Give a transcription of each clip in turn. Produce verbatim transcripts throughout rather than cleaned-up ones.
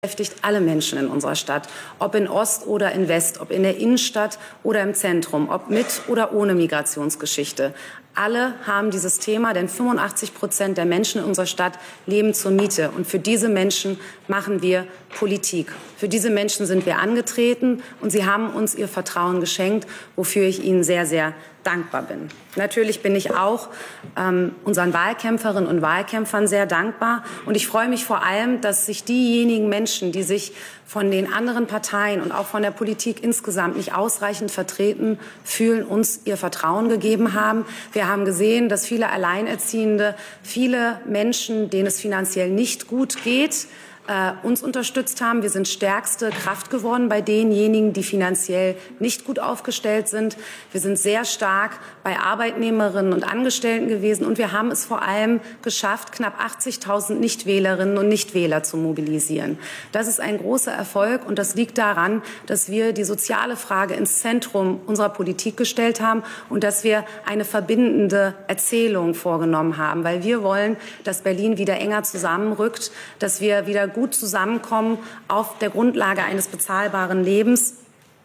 beschäftigt alle Menschen in unserer Stadt, ob in Ost oder in West, ob in der Innenstadt oder im Zentrum, ob mit oder ohne Migrationsgeschichte. Alle haben dieses Thema, denn fünfundachtzig Prozent der Menschen in unserer Stadt leben zur Miete. Und für diese Menschen machen wir Politik. Für diese Menschen sind wir angetreten und sie haben uns ihr Vertrauen geschenkt, wofür ich ihnen sehr, sehr dankbar bin. Natürlich bin ich auch ähm, unseren Wahlkämpferinnen und Wahlkämpfern sehr dankbar. Und ich freue mich vor allem, dass sich diejenigen Menschen, die sich von den anderen Parteien und auch von der Politik insgesamt nicht ausreichend vertreten fühlen, uns ihr Vertrauen gegeben haben. Wir haben gesehen, dass viele Alleinerziehende, viele Menschen, denen es finanziell nicht gut geht, äh, uns unterstützt haben. Wir sind stärkste Kraft geworden bei denjenigen, die finanziell nicht gut aufgestellt sind. Wir sind sehr stark bei Arbeitnehmerinnen und Angestellten gewesen. Und wir haben es vor allem geschafft, knapp achtzigtausend Nichtwählerinnen und Nichtwähler zu mobilisieren. Das ist ein großer Erfolg und das liegt daran, dass wir die soziale Frage ins Zentrum unserer Politik gestellt haben und dass wir eine verbindende Erzählung vorgenommen haben. Weil wir wollen, dass Berlin wieder enger zusammenrückt, dass wir wieder gut zusammenkommen auf der Grundlage eines bezahlbaren Lebens.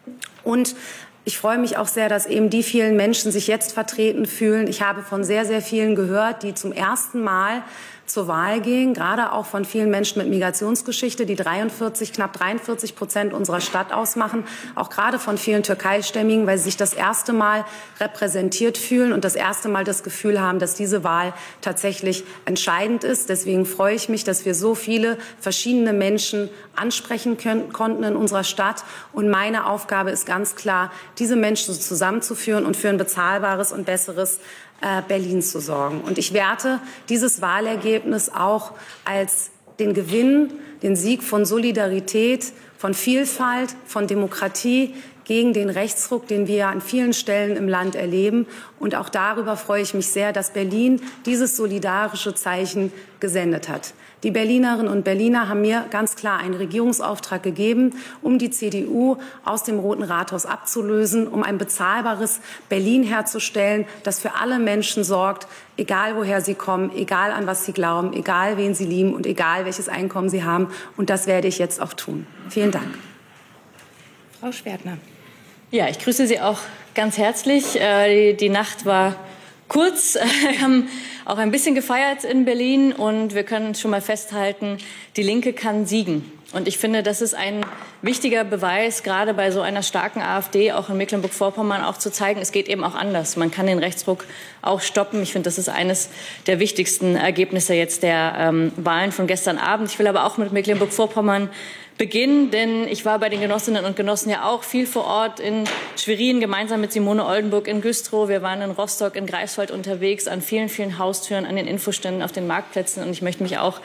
Und ich freue mich auch sehr, dass eben die vielen Menschen sich jetzt vertreten fühlen. Ich habe von sehr, sehr vielen gehört, die zum ersten Mal zur Wahl gehen, gerade auch von vielen Menschen mit Migrationsgeschichte, die dreiundvierzig, knapp dreiundvierzig Prozent unserer Stadt ausmachen, auch gerade von vielen Türkeistämmigen, weil sie sich das erste Mal repräsentiert fühlen und das erste Mal das Gefühl haben, dass diese Wahl tatsächlich entscheidend ist. Deswegen freue ich mich, dass wir so viele verschiedene Menschen ansprechen können, konnten in unserer Stadt. Und meine Aufgabe ist ganz klar, diese Menschen zusammenzuführen und für ein bezahlbares und besseres Berlin zu sorgen. Und ich werte dieses Wahlergebnis auch als den Gewinn, den Sieg von Solidarität, von Vielfalt, von Demokratie gegen den Rechtsruck, den wir an vielen Stellen im Land erleben. Und auch darüber freue ich mich sehr, dass Berlin dieses solidarische Zeichen gesendet hat. Die Berlinerinnen und Berliner haben mir ganz klar einen Regierungsauftrag gegeben, um die C D U aus dem Roten Rathaus abzulösen, um ein bezahlbares Berlin herzustellen, das für alle Menschen sorgt, egal woher sie kommen, egal an was sie glauben, egal wen sie lieben und egal welches Einkommen sie haben. Und das werde ich jetzt auch tun. Vielen Dank. Frau Schwertner. Ja, ich grüße Sie auch ganz herzlich. Die Nacht war kurz. Wir haben auch ein bisschen gefeiert in Berlin und wir können schon mal festhalten, die Linke kann siegen. Und ich finde, das ist ein wichtiger Beweis, gerade bei so einer starken AfD, auch in Mecklenburg-Vorpommern, auch zu zeigen, es geht eben auch anders. Man kann den Rechtsruck auch stoppen. Ich finde, das ist eines der wichtigsten Ergebnisse jetzt der ähm, Wahlen von gestern Abend. Ich will aber auch mit Mecklenburg-Vorpommern beginnen, denn ich war bei den Genossinnen und Genossen ja auch viel vor Ort in Schwerin, gemeinsam mit Simone Oldenburg in Güstrow. Wir waren in Rostock, in Greifswald unterwegs, an vielen, vielen Haustüren, an den Infoständen, auf den Marktplätzen. Und ich möchte mich auch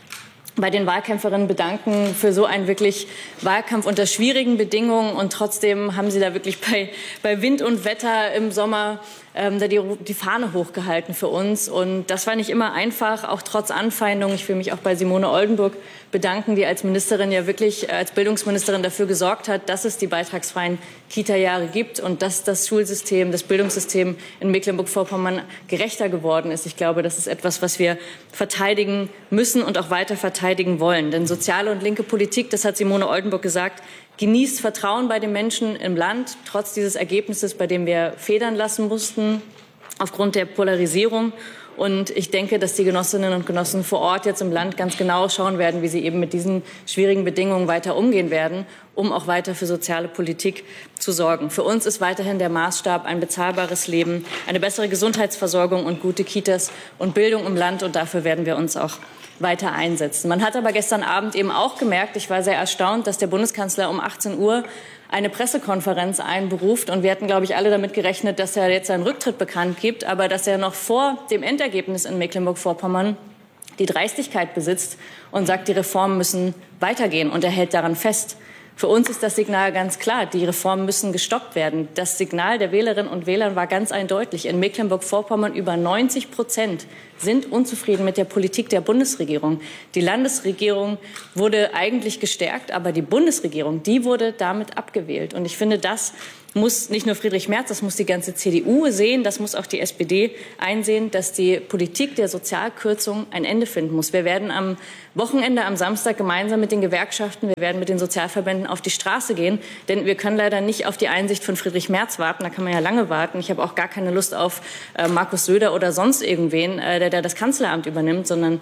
bei den Wahlkämpferinnen bedanken für so einen wirklich Wahlkampf unter schwierigen Bedingungen. Und trotzdem haben sie da wirklich bei, bei Wind und Wetter im Sommer ähm, da die, die Fahne hochgehalten für uns. Und das war nicht immer einfach, auch trotz Anfeindungen. Ich will mich auch bei Simone Oldenburg bedanken, die als Ministerin ja wirklich, als Bildungsministerin dafür gesorgt hat, dass es die beitragsfreien Kita-Jahre gibt und dass das Schulsystem, das Bildungssystem in Mecklenburg-Vorpommern gerechter geworden ist. Ich glaube, das ist etwas, was wir verteidigen müssen und auch weiter verteidigen wollen. Denn soziale und linke Politik, das hat Simone Oldenburg gesagt, genießt Vertrauen bei den Menschen im Land, trotz dieses Ergebnisses, bei dem wir federn lassen mussten, aufgrund der Polarisierung. Und ich denke, dass die Genossinnen und Genossen vor Ort jetzt im Land ganz genau schauen werden, wie sie eben mit diesen schwierigen Bedingungen weiter umgehen werden, um auch weiter für soziale Politik zu sorgen. Für uns ist weiterhin der Maßstab ein bezahlbares Leben, eine bessere Gesundheitsversorgung und gute Kitas und Bildung im Land. Und dafür werden wir uns auch weiter einsetzen. Man hat aber gestern Abend eben auch gemerkt, ich war sehr erstaunt, dass der Bundeskanzler um achtzehn Uhr eine Pressekonferenz einberuft. Und wir hatten, glaube ich, alle damit gerechnet, dass er jetzt seinen Rücktritt bekannt gibt, aber dass er noch vor dem Endergebnis in Mecklenburg-Vorpommern die Dreistigkeit besitzt und sagt, die Reformen müssen weitergehen. Und er hält daran fest. Für uns ist das Signal ganz klar. Die Reformen müssen gestoppt werden. Das Signal der Wählerinnen und Wähler war ganz eindeutig. In Mecklenburg-Vorpommern über neunzig Prozent sind unzufrieden mit der Politik der Bundesregierung. Die Landesregierung wurde eigentlich gestärkt, aber die Bundesregierung, die wurde damit abgewählt. Und ich finde, das muss nicht nur Friedrich Merz, das muss die ganze C D U sehen, das muss auch die S P D einsehen, dass die Politik der Sozialkürzung ein Ende finden muss. Wir werden am Wochenende, am Samstag gemeinsam mit den Gewerkschaften, wir werden mit den Sozialverbänden auf die Straße gehen, denn wir können leider nicht auf die Einsicht von Friedrich Merz warten, da kann man ja lange warten. Ich habe auch gar keine Lust auf äh, Markus Söder oder sonst irgendwen, äh, der, der das Kanzleramt übernimmt, sondern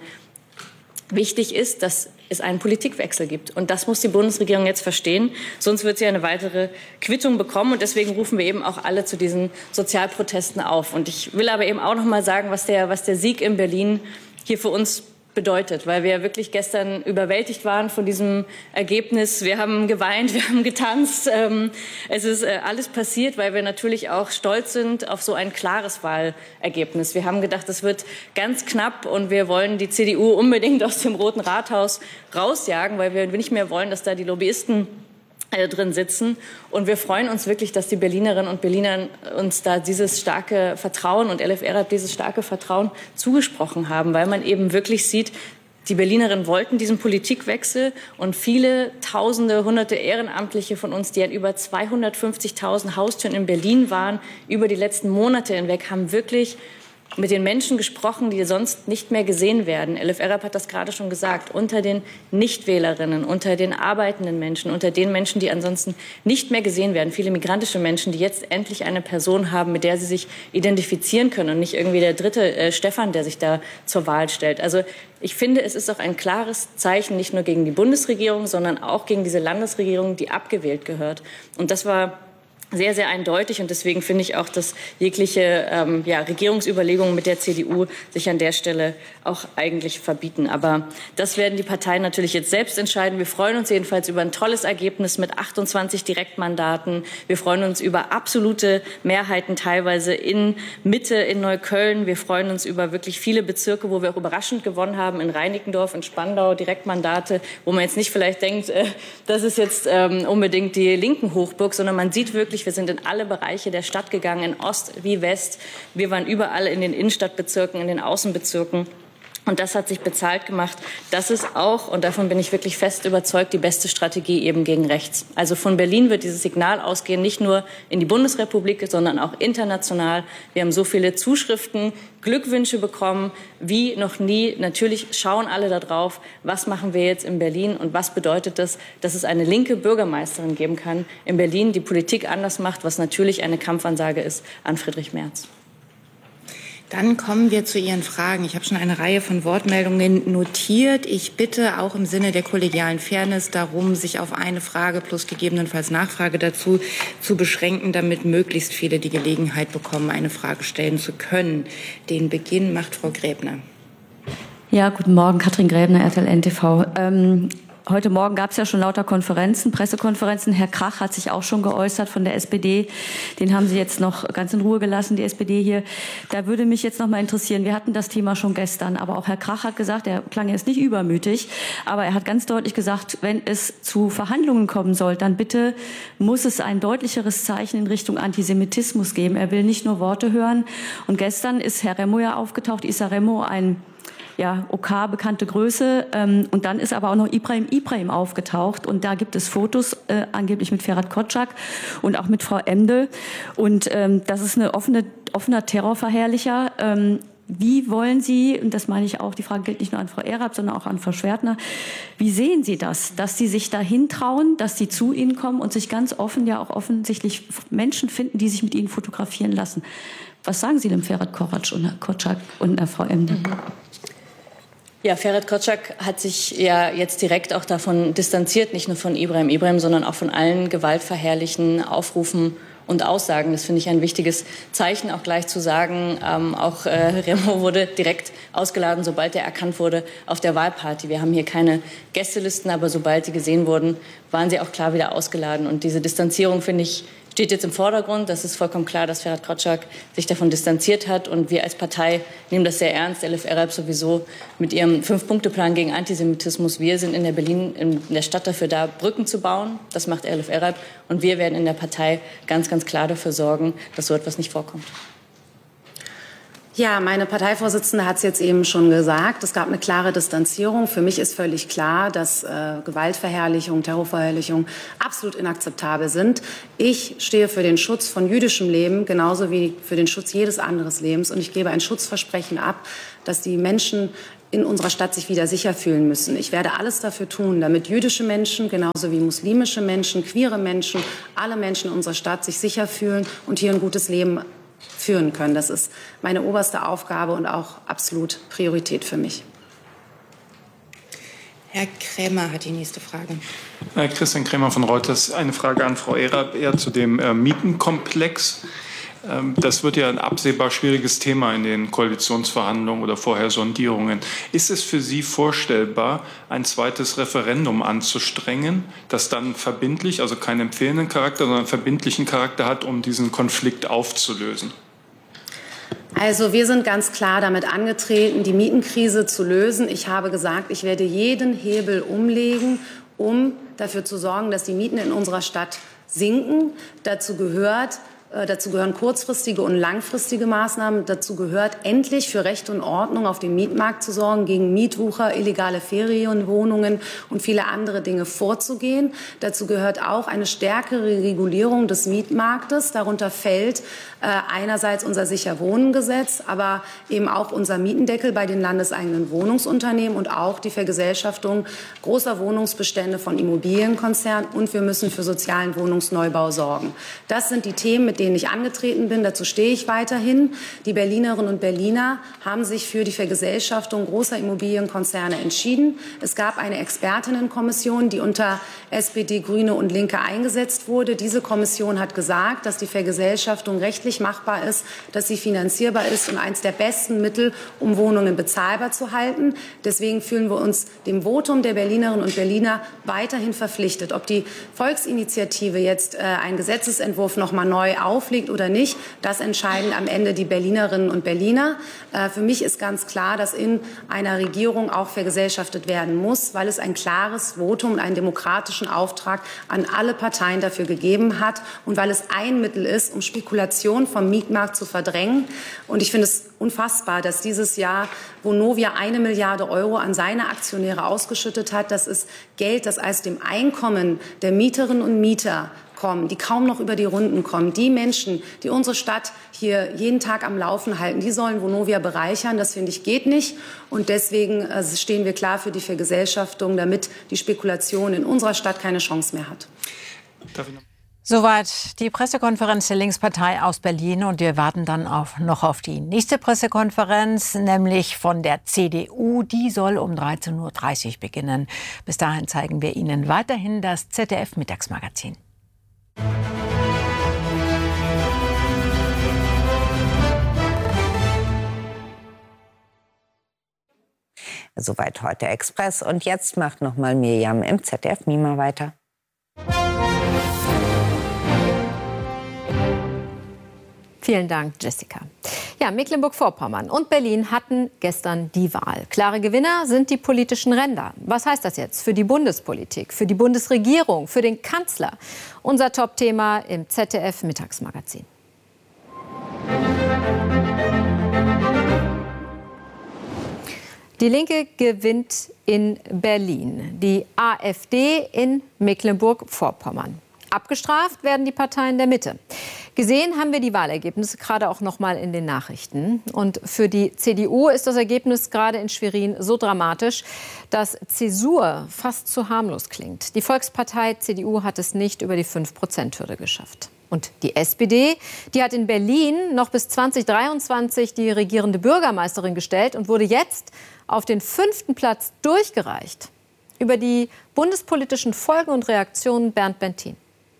wichtig ist, dass es einen Politikwechsel gibt. Und das muss die Bundesregierung jetzt verstehen. Sonst wird sie eine weitere Quittung bekommen. Und deswegen rufen wir eben auch alle zu diesen Sozialprotesten auf. Und ich will aber eben auch noch mal sagen, was der, was der Sieg in Berlin hier für uns bedeutet, weil wir wirklich gestern überwältigt waren von diesem Ergebnis. Wir haben geweint, wir haben getanzt. Ähm, es ist äh, alles passiert, weil wir natürlich auch stolz sind auf so ein klares Wahlergebnis. Wir haben gedacht, es wird ganz knapp und wir wollen die C D U unbedingt aus dem Roten Rathaus rausjagen, weil wir nicht mehr wollen, dass da die Lobbyisten drin sitzen. Und wir freuen uns wirklich, dass die Berlinerinnen und Berliner uns da dieses starke Vertrauen und L F R dieses starke Vertrauen zugesprochen haben, weil man eben wirklich sieht, die Berlinerinnen wollten diesen Politikwechsel und viele Tausende, Hunderte Ehrenamtliche von uns, die an über zweihundertfünfzigtausend Haustüren in Berlin waren, über die letzten Monate hinweg, haben wirklich mit den Menschen gesprochen, die sonst nicht mehr gesehen werden. L F R hat das gerade schon gesagt, unter den Nichtwählerinnen, unter den arbeitenden Menschen, unter den Menschen, die ansonsten nicht mehr gesehen werden. Viele migrantische Menschen, die jetzt endlich eine Person haben, mit der sie sich identifizieren können und nicht irgendwie der dritte äh, Stefan, der sich da zur Wahl stellt. Also ich finde, es ist auch ein klares Zeichen, nicht nur gegen die Bundesregierung, sondern auch gegen diese Landesregierung, die abgewählt gehört. Und das war sehr, sehr eindeutig. Und deswegen finde ich auch, dass jegliche ähm, ja, Regierungsüberlegungen mit der C D U sich an der Stelle auch eigentlich verbieten. Aber das werden die Parteien natürlich jetzt selbst entscheiden. Wir freuen uns jedenfalls über ein tolles Ergebnis mit achtundzwanzig Direktmandaten. Wir freuen uns über absolute Mehrheiten teilweise in Mitte, in Neukölln. Wir freuen uns über wirklich viele Bezirke, wo wir auch überraschend gewonnen haben, in Reinickendorf, in Spandau, Direktmandate, wo man jetzt nicht vielleicht denkt, äh, das ist jetzt ähm, unbedingt die linken Hochburg, sondern man sieht wirklich, wir sind in alle Bereiche der Stadt gegangen, in Ost wie West. Wir waren überall in den Innenstadtbezirken, in den Außenbezirken. Und das hat sich bezahlt gemacht. Das ist auch, und davon bin ich wirklich fest überzeugt, die beste Strategie eben gegen rechts. Also von Berlin wird dieses Signal ausgehen, nicht nur in die Bundesrepublik, sondern auch international. Wir haben so viele Zuschriften, Glückwünsche bekommen, wie noch nie. Natürlich schauen alle da drauf, was machen wir jetzt in Berlin und was bedeutet das, dass es eine linke Bürgermeisterin geben kann in Berlin, die Politik anders macht, was natürlich eine Kampfansage ist an Friedrich Merz. Dann kommen wir zu Ihren Fragen. Ich habe schon eine Reihe von Wortmeldungen notiert. Ich bitte auch im Sinne der kollegialen Fairness darum, sich auf eine Frage plus gegebenenfalls Nachfrage dazu zu beschränken, damit möglichst viele die Gelegenheit bekommen, eine Frage stellen zu können. Den Beginn macht Frau Gräbner. Ja, guten Morgen, Katrin Gräbner, R T L N T V. Ähm Heute Morgen gab es ja schon lauter Konferenzen, Pressekonferenzen. Herr Krach hat sich auch schon geäußert von der S P D. Den haben Sie jetzt noch ganz in Ruhe gelassen, die S P D hier. Da würde mich jetzt noch mal interessieren, wir hatten das Thema schon gestern, aber auch Herr Krach hat gesagt, er klang jetzt nicht übermütig, aber er hat ganz deutlich gesagt, wenn es zu Verhandlungen kommen soll, dann bitte muss es ein deutlicheres Zeichen in Richtung Antisemitismus geben. Er will nicht nur Worte hören. Und gestern ist Herr Remo ja aufgetaucht, Issa Remo, ein ja, OK, bekannte Größe. Ähm, und dann ist aber auch noch Ibrahim Ibrahim aufgetaucht. Und da gibt es Fotos, äh, angeblich mit Ferhat Kotschak und auch mit Frau Emde. Und ähm, das ist eine offene, offener Terrorverherrlicher. Ähm, wie wollen Sie, und das meine ich auch, die Frage gilt nicht nur an Frau Erab, sondern auch an Frau Schwertner, wie sehen Sie das, dass Sie sich dahin trauen, dass Sie zu Ihnen kommen und sich ganz offen, ja auch offensichtlich Menschen finden, die sich mit Ihnen fotografieren lassen? Was sagen Sie dem Ferhat Kotschak und der Frau Emde? Mhm. Ja, Ferhat Kotschak hat sich ja jetzt direkt auch davon distanziert, nicht nur von Ibrahim Ibrahim, sondern auch von allen gewaltverherrlichen Aufrufen und Aussagen. Das finde ich ein wichtiges Zeichen, auch gleich zu sagen, ähm, auch äh, Remo wurde direkt ausgeladen, sobald er erkannt wurde, auf der Wahlparty. Wir haben hier keine Gästelisten, aber sobald die gesehen wurden, waren sie auch klar wieder ausgeladen. Und diese Distanzierung, finde ich, steht jetzt im Vordergrund. Das ist vollkommen klar, dass Ferhat Kotschak sich davon distanziert hat. Und wir als Partei nehmen das sehr ernst. L F R sowieso mit ihrem Fünf-Punkte-Plan gegen Antisemitismus. Wir sind in der Berlin, in der Stadt dafür da, Brücken zu bauen. Das macht L F R. Und wir werden in der Partei ganz, ganz klar dafür sorgen, dass so etwas nicht vorkommt. Ja, meine Parteivorsitzende hat es jetzt eben schon gesagt. Es gab eine klare Distanzierung. Für mich ist völlig klar, dass äh, Gewaltverherrlichung, Terrorverherrlichung absolut inakzeptabel sind. Ich stehe für den Schutz von jüdischem Leben genauso wie für den Schutz jedes anderen Lebens. Und ich gebe ein Schutzversprechen ab, dass die Menschen in unserer Stadt sich wieder sicher fühlen müssen. Ich werde alles dafür tun, damit jüdische Menschen, genauso wie muslimische Menschen, queere Menschen, alle Menschen in unserer Stadt sich sicher fühlen und hier ein gutes Leben führen können. Das ist meine oberste Aufgabe und auch absolut Priorität für mich. Herr Krämer hat die nächste Frage. Herr Christian Krämer von Reuters. Eine Frage an Frau Erath eher zu dem äh, Mietenkomplex. Ähm, das wird ja ein absehbar schwieriges Thema in den Koalitionsverhandlungen oder vorher Sondierungen. Ist es für Sie vorstellbar, ein zweites Referendum anzustrengen, das dann verbindlich, also keinen empfehlenden Charakter, sondern einen verbindlichen Charakter hat, um diesen Konflikt aufzulösen? Also wir sind ganz klar damit angetreten, die Mietenkrise zu lösen. Ich habe gesagt, ich werde jeden Hebel umlegen, um dafür zu sorgen, dass die Mieten in unserer Stadt sinken. Dazu gehört, äh, dazu gehören kurzfristige und langfristige Maßnahmen. Dazu gehört, endlich für Recht und Ordnung auf dem Mietmarkt zu sorgen, gegen Mietwucher, illegale Ferienwohnungen und viele andere Dinge vorzugehen. Dazu gehört auch eine stärkere Regulierung des Mietmarktes. Darunter fällt äh, einerseits unser Sicher-Wohnen-Gesetz, aber eben auch unser Mietendeckel bei den landeseigenen Wohnungsunternehmen und auch die Vergesellschaftung großer Wohnungsbestände von Immobilienkonzernen. Und wir müssen für sozialen Wohnungsneubau sorgen. Das sind die Themen, mit denen ich angetreten bin. Dazu stehe ich weiterhin. Die Berlinerinnen und Berliner haben sich für die Vergesellschaftung großer Immobilienkonzerne entschieden. Es gab eine Expertinnenkommission, die unter S P D, Grüne und Linke eingesetzt wurde. Diese Kommission hat gesagt, dass die Vergesellschaftung rechtlich machbar ist, dass sie finanzierbar ist und eines der besten Mittel, um Wohnungen bezahlbar zu halten. Deswegen fühlen wir uns dem Votum der Berlinerinnen und Berliner weiterhin verpflichtet. Ob die Volksinitiative jetzt äh, einen Gesetzesentwurf noch mal neu auflegt oder nicht, das entscheiden am Ende die Berlinerinnen und Berliner. Äh, für mich ist ganz klar, dass in einer Regierung auch vergesellschaftet werden muss, weil es ein klares Votum und einen demokratischen Auftrag an alle Parteien dafür gegeben hat und weil es ein Mittel ist, um Spekulation vom Mietmarkt zu verdrängen. Und ich finde es unfassbar, dass dieses Jahr Vonovia eine Milliarde Euro an seine Aktionäre ausgeschüttet hat. Das ist Geld, das aus dem Einkommen der Mieterinnen und Mieter kommen, die kaum noch über die Runden kommen. Die Menschen, die unsere Stadt hier jeden Tag am Laufen halten, die sollen Vonovia bereichern. Das, finde ich, geht nicht. Und deswegen äh, stehen wir klar für die Vergesellschaftung, damit die Spekulation in unserer Stadt keine Chance mehr hat. Darf ich noch? Soweit die Pressekonferenz der Linkspartei aus Berlin. Und wir warten dann auf, noch auf die nächste Pressekonferenz, nämlich von der C D U. Die soll um dreizehn Uhr dreißig beginnen. Bis dahin zeigen wir Ihnen weiterhin das Z D F-Mittagsmagazin. Soweit heute Express. Und jetzt macht noch mal Mirjam im Z D F Mima weiter. Vielen Dank, Jessica. Ja, Mecklenburg-Vorpommern und Berlin hatten gestern die Wahl. Klare Gewinner sind die politischen Ränder. Was heißt das jetzt für die Bundespolitik, für die Bundesregierung, für den Kanzler? Unser Top-Thema im Z D F-Mittagsmagazin. Die Linke gewinnt in Berlin, die AfD in Mecklenburg-Vorpommern. Abgestraft werden die Parteien der Mitte. Gesehen haben wir die Wahlergebnisse gerade auch noch mal in den Nachrichten. Und für die C D U ist das Ergebnis gerade in Schwerin so dramatisch, dass Zäsur fast zu harmlos klingt. Die Volkspartei C D U hat es nicht über die fünf Prozent Hürde geschafft. Und die S P D, die hat in Berlin noch bis zwanzig dreiundzwanzig die regierende Bürgermeisterin gestellt und wurde jetzt auf den fünften Platz durchgereicht. Über die bundespolitischen Folgen und Reaktionen Bernd Bentin.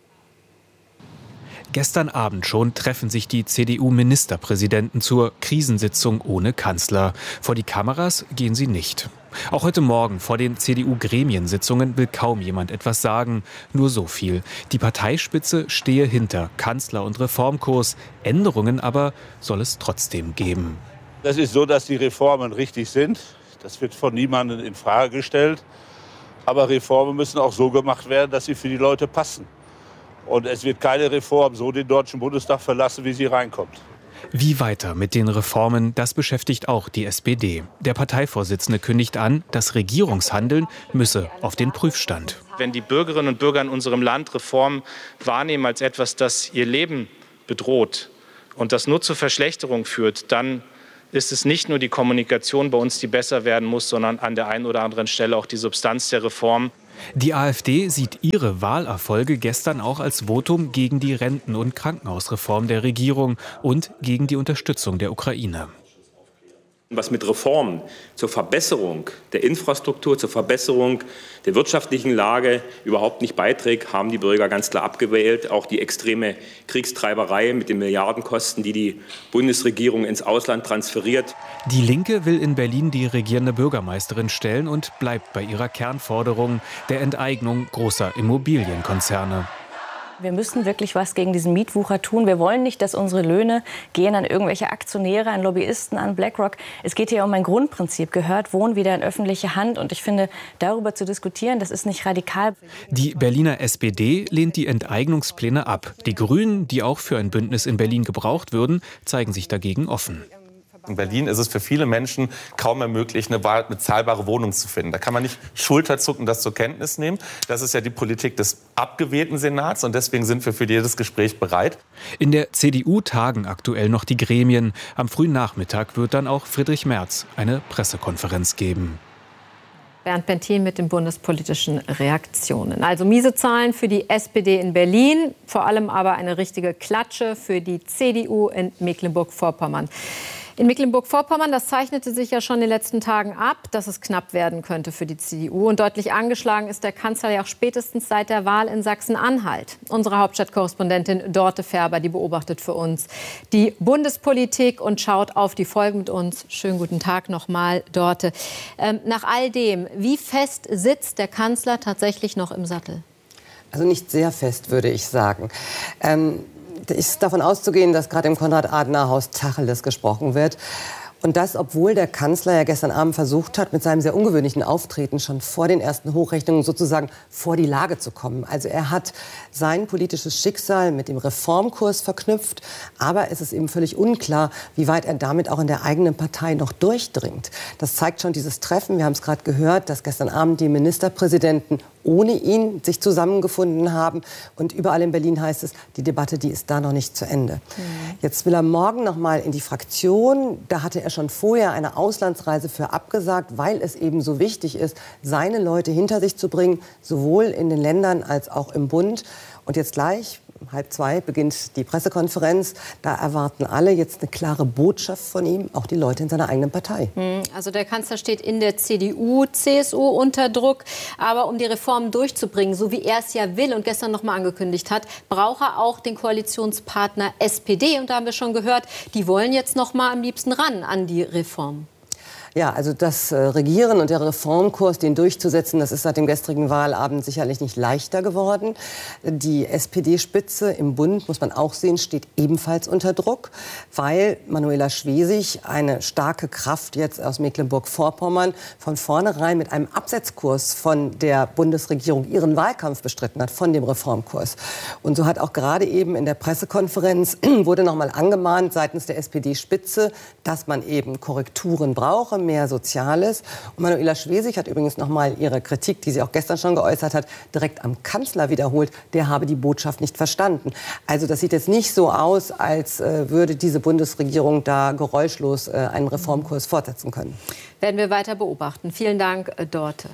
Gestern Abend schon treffen sich die C D U-Ministerpräsidenten zur Krisensitzung ohne Kanzler. Vor die Kameras gehen sie nicht. Auch heute Morgen vor den C D U-Gremiensitzungen will kaum jemand etwas sagen. Nur so viel. Die Parteispitze stehe hinter Kanzler und Reformkurs. Änderungen aber soll es trotzdem geben. Das ist so, dass die Reformen richtig sind. Das wird von niemandem in Frage gestellt. Aber Reformen müssen auch so gemacht werden, dass sie für die Leute passen. Und es wird keine Reform so den Deutschen Bundestag verlassen, wie sie reinkommt. Wie weiter mit den Reformen, das beschäftigt auch die S P D. Der Parteivorsitzende kündigt an, das Regierungshandeln müsse auf den Prüfstand. Wenn die Bürgerinnen und Bürger in unserem Land Reformen wahrnehmen als etwas, das ihr Leben bedroht und das nur zur Verschlechterung führt, dann ist es nicht nur die Kommunikation bei uns, die besser werden muss, sondern an der einen oder anderen Stelle auch die Substanz der Reform. Die AfD sieht ihre Wahlerfolge gestern auch als Votum gegen die Renten- und Krankenhausreform der Regierung und gegen die Unterstützung der Ukraine. Was mit Reformen zur Verbesserung der Infrastruktur, zur Verbesserung der wirtschaftlichen Lage überhaupt nicht beiträgt, haben die Bürger ganz klar abgewählt. Auch die extreme Kriegstreiberei mit den Milliardenkosten, die die Bundesregierung ins Ausland transferiert. Die Linke will in Berlin die regierende Bürgermeisterin stellen und bleibt bei ihrer Kernforderung der Enteignung großer Immobilienkonzerne. Wir müssen wirklich was gegen diesen Mietwucher tun. Wir wollen nicht, dass unsere Löhne gehen an irgendwelche Aktionäre, an Lobbyisten, an BlackRock. Es geht hier um ein Grundprinzip. Gehört Wohnen wieder in öffentliche Hand? Und ich finde, darüber zu diskutieren, das ist nicht radikal. Die Berliner S P D lehnt die Enteignungspläne ab. Die Grünen, die auch für ein Bündnis in Berlin gebraucht würden, zeigen sich dagegen offen. In Berlin ist es für viele Menschen kaum mehr möglich, eine bezahlbare Wohnung zu finden. Da kann man nicht schulterzuckend das zur Kenntnis nehmen. Das ist ja die Politik des abgewählten Senats und deswegen sind wir für jedes Gespräch bereit. In der C D U tagen aktuell noch die Gremien. Am frühen Nachmittag wird dann auch Friedrich Merz eine Pressekonferenz geben. Bernd Bentin mit den bundespolitischen Reaktionen. Also miese Zahlen für die S P D in Berlin, vor allem aber eine richtige Klatsche für die C D U in Mecklenburg-Vorpommern. In Mecklenburg-Vorpommern, das zeichnete sich ja schon in den letzten Tagen ab, dass es knapp werden könnte für die C D U. Und deutlich angeschlagen ist der Kanzler ja auch spätestens seit der Wahl in Sachsen-Anhalt. Unsere Hauptstadtkorrespondentin Dorte Färber, die beobachtet für uns die Bundespolitik und schaut auf die Folgen mit uns. Schönen guten Tag nochmal, Dorte. Ähm, nach all dem, wie fest sitzt der Kanzler tatsächlich noch im Sattel? Also nicht sehr fest, würde ich sagen. Ähm ist davon auszugehen, dass gerade im Konrad-Adenauer-Haus Tacheles gesprochen wird. Und das, obwohl der Kanzler ja gestern Abend versucht hat, mit seinem sehr ungewöhnlichen Auftreten schon vor den ersten Hochrechnungen sozusagen vor die Lage zu kommen. Also er hat sein politisches Schicksal mit dem Reformkurs verknüpft. Aber es ist eben völlig unklar, wie weit er damit auch in der eigenen Partei noch durchdringt. Das zeigt schon dieses Treffen. Wir haben es gerade gehört, dass gestern Abend die Ministerpräsidenten ohne ihn sich zusammengefunden haben. Und überall in Berlin heißt es, die Debatte, die ist da noch nicht zu Ende. Mhm. Jetzt will er morgen noch mal in die Fraktion. Da hatte er schon vorher eine Auslandsreise für abgesagt, weil es eben so wichtig ist, seine Leute hinter sich zu bringen, sowohl in den Ländern als auch im Bund. Und jetzt gleich, um halb zwei, beginnt die Pressekonferenz. Da erwarten alle jetzt eine klare Botschaft von ihm, auch die Leute in seiner eigenen Partei. Also der Kanzler steht in der C D U, C S U unter Druck. Aber um die Reformen durchzubringen, so wie er es ja will und gestern noch mal angekündigt hat, braucht er auch den Koalitionspartner S P D. Und da haben wir schon gehört, die wollen jetzt noch mal am liebsten ran an die Reform. Ja, also das äh, Regieren und der Reformkurs, den durchzusetzen, das ist seit dem gestrigen Wahlabend sicherlich nicht leichter geworden. Die S P D-Spitze im Bund, muss man auch sehen, steht ebenfalls unter Druck, weil Manuela Schwesig, eine starke Kraft jetzt aus Mecklenburg-Vorpommern, von vornherein mit einem Absetzkurs von der Bundesregierung ihren Wahlkampf bestritten hat, von dem Reformkurs. Und so hat auch gerade eben in der Pressekonferenz wurde noch mal angemahnt seitens der S P D-Spitze, dass man eben Korrekturen brauche, mehr Soziales. Und Manuela Schwesig hat übrigens noch mal ihre Kritik, die sie auch gestern schon geäußert hat, direkt am Kanzler wiederholt. Der habe die Botschaft nicht verstanden. Also das sieht jetzt nicht so aus, als äh, würde diese Bundesregierung da geräuschlos äh, einen Reformkurs fortsetzen können. Werden wir weiter beobachten. Vielen Dank, äh, Dorte.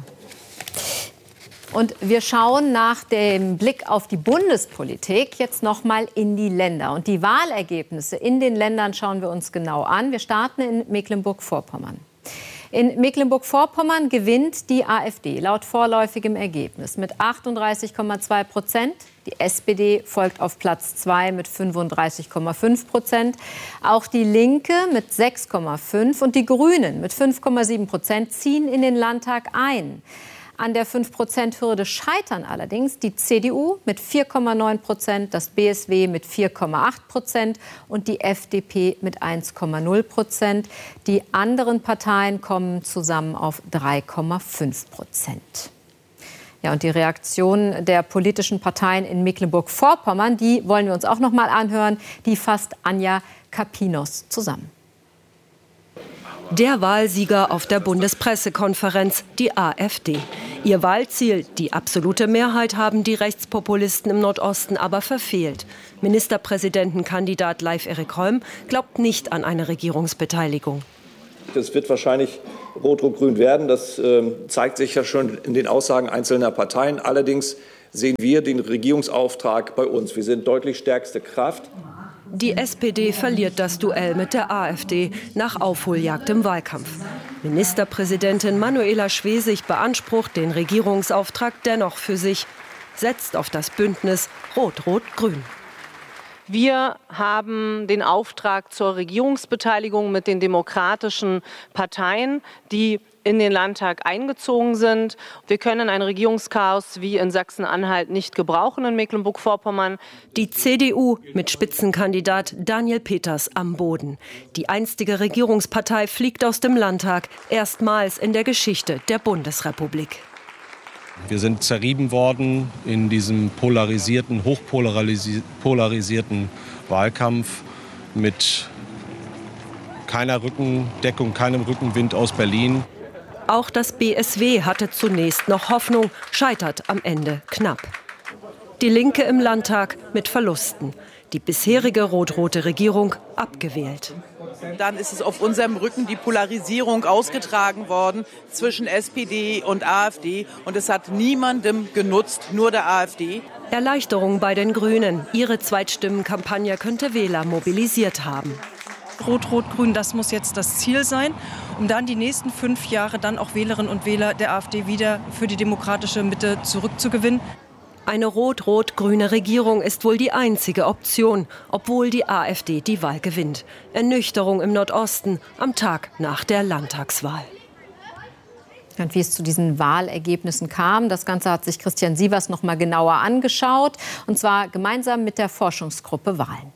Und wir schauen nach dem Blick auf die Bundespolitik jetzt noch mal in die Länder. Und die Wahlergebnisse in den Ländern schauen wir uns genau an. Wir starten in Mecklenburg-Vorpommern. In Mecklenburg-Vorpommern gewinnt die AfD laut vorläufigem Ergebnis mit achtunddreißig Komma zwei Prozent. Die S P D folgt auf Platz zwei mit fünfunddreißig Komma fünf Prozent. Auch die Linke mit sechs Komma fünf und die Grünen mit fünf Komma sieben Prozent ziehen in den Landtag ein. An der fünf Prozent Hürde scheitern allerdings die C D U mit vier Komma neun Prozent, das B S W mit vier Komma acht Prozent und die F D P mit eins Komma null Prozent. Die anderen Parteien kommen zusammen auf drei Komma fünf Prozent. Ja, und die Reaktion der politischen Parteien in Mecklenburg-Vorpommern, die wollen wir uns auch noch mal anhören. Die fasst Anja Kapinos zusammen. Der Wahlsieger auf der Bundespressekonferenz, die AfD. Ihr Wahlziel, die absolute Mehrheit, haben die Rechtspopulisten im Nordosten aber verfehlt. Ministerpräsidentenkandidat Leif Erik Holm glaubt nicht an eine Regierungsbeteiligung. Das wird wahrscheinlich rot-rot-grün werden. Das äh, zeigt sich ja schon in den Aussagen einzelner Parteien. Allerdings sehen wir den Regierungsauftrag bei uns. Wir sind deutlich stärkste Kraft. Die S P D verliert das Duell mit der AfD nach Aufholjagd im Wahlkampf. Ministerpräsidentin Manuela Schwesig beansprucht den Regierungsauftrag dennoch für sich, setzt auf das Bündnis Rot-Rot-Grün. Wir haben den Auftrag zur Regierungsbeteiligung mit den demokratischen Parteien, die in den Landtag eingezogen sind. Wir können ein Regierungschaos wie in Sachsen-Anhalt nicht gebrauchen in Mecklenburg-Vorpommern. Die C D U mit Spitzenkandidat Daniel Peters am Boden. Die einstige Regierungspartei fliegt aus dem Landtag, erstmals in der Geschichte der Bundesrepublik. Wir sind zerrieben worden in diesem polarisierten, hochpolarisierten Wahlkampf mit keiner Rückendeckung, keinem Rückenwind aus Berlin. Auch das B S W hatte zunächst noch Hoffnung, scheitert am Ende knapp. Die Linke im Landtag mit Verlusten. Die bisherige rot-rote Regierung abgewählt. Dann ist es auf unserem Rücken die Polarisierung ausgetragen worden zwischen S P D und AfD. Und es hat niemandem genutzt, nur der AfD. Erleichterung bei den Grünen. Ihre Zweitstimmenkampagne könnte Wähler mobilisiert haben. Rot-Rot-Grün, das muss jetzt das Ziel sein, um dann die nächsten fünf Jahre dann auch Wählerinnen und Wähler der AfD wieder für die demokratische Mitte zurückzugewinnen. Eine rot-rot-grüne Regierung ist wohl die einzige Option, obwohl die AfD die Wahl gewinnt. Ernüchterung im Nordosten am Tag nach der Landtagswahl. Und wie es zu diesen Wahlergebnissen kam, das Ganze hat sich Christian Sievers noch mal genauer angeschaut, und zwar gemeinsam mit der Forschungsgruppe Wahlen.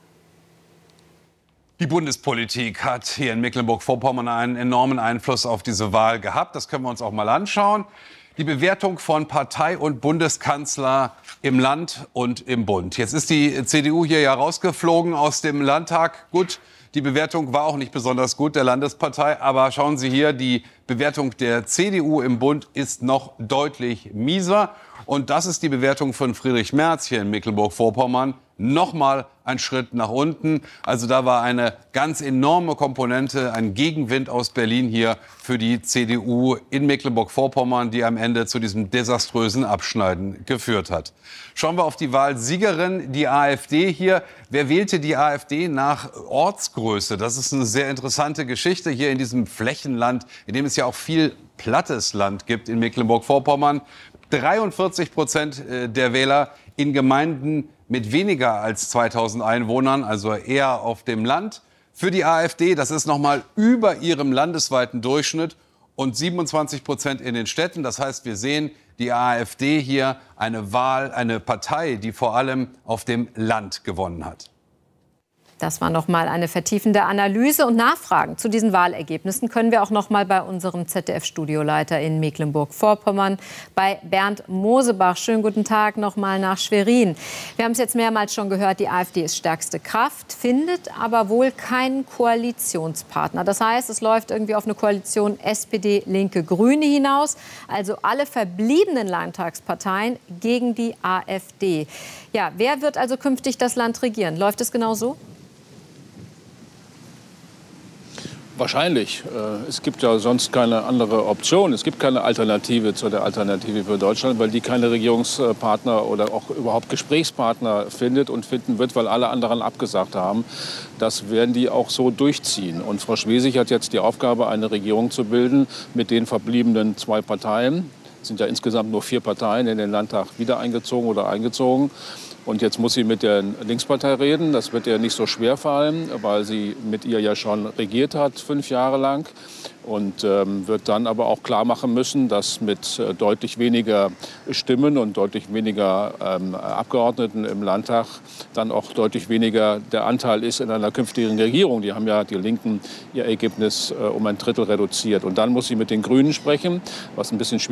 Die Bundespolitik hat hier in Mecklenburg-Vorpommern einen enormen Einfluss auf diese Wahl gehabt. Das können wir uns auch mal anschauen. Die Bewertung von Partei und Bundeskanzler im Land und im Bund. Jetzt ist die C D U hier ja rausgeflogen aus dem Landtag. Gut, die Bewertung war auch nicht besonders gut der Landespartei. Aber schauen Sie hier, die Bewertung der C D U im Bund ist noch deutlich mieser. Und das ist die Bewertung von Friedrich Merz hier in Mecklenburg-Vorpommern. Nochmal ein Schritt nach unten. Also da war eine ganz enorme Komponente, ein Gegenwind aus Berlin hier für die C D U in Mecklenburg-Vorpommern, die am Ende zu diesem desaströsen Abschneiden geführt hat. Schauen wir auf die Wahlsiegerin, die AfD hier. Wer wählte die AfD nach Ortsgröße? Das ist eine sehr interessante Geschichte hier in diesem Flächenland, in dem es ja auch viel plattes Land gibt in Mecklenburg-Vorpommern. dreiundvierzig Prozent der Wähler in Gemeinden mit weniger als zweitausend Einwohnern, also eher auf dem Land. Für die AfD, das ist noch mal über ihrem landesweiten Durchschnitt, und siebenundzwanzig Prozent in den Städten. Das heißt, wir sehen die AfD hier eine Wahl, eine Partei, die vor allem auf dem Land gewonnen hat. Das war noch mal eine vertiefende Analyse, und Nachfragen zu diesen Wahlergebnissen können wir auch noch mal bei unserem Z D F-Studioleiter in Mecklenburg-Vorpommern, bei Bernd Mosebach. Schönen guten Tag noch mal nach Schwerin. Wir haben es jetzt mehrmals schon gehört, die AfD ist stärkste Kraft, findet aber wohl keinen Koalitionspartner. Das heißt, es läuft irgendwie auf eine Koalition S P D, Linke, Grüne hinaus. Also alle verbliebenen Landtagsparteien gegen die AfD. Ja, wer wird also künftig das Land regieren? Läuft es genau so? Wahrscheinlich. Es gibt ja sonst keine andere Option. Es gibt keine Alternative zu der Alternative für Deutschland, weil die keine Regierungspartner oder auch überhaupt Gesprächspartner findet und finden wird, weil alle anderen abgesagt haben. Das werden die auch so durchziehen. Und Frau Schwesig hat jetzt die Aufgabe, eine Regierung zu bilden mit den verbliebenen zwei Parteien. Es sind ja insgesamt nur vier Parteien in den Landtag wieder eingezogen oder eingezogen. Und jetzt muss sie mit der Linkspartei reden. Das wird ihr nicht so schwer fallen, weil sie mit ihr ja schon regiert hat, fünf Jahre lang. Und ähm, wird dann aber auch klar machen müssen, dass mit äh, deutlich weniger Stimmen und deutlich weniger ähm, Abgeordneten im Landtag dann auch deutlich weniger der Anteil ist in einer künftigen Regierung. Die haben ja, die Linken, ihr Ergebnis äh, um ein Drittel reduziert. Und dann muss sie mit den Grünen sprechen, was ein bisschen schwieriger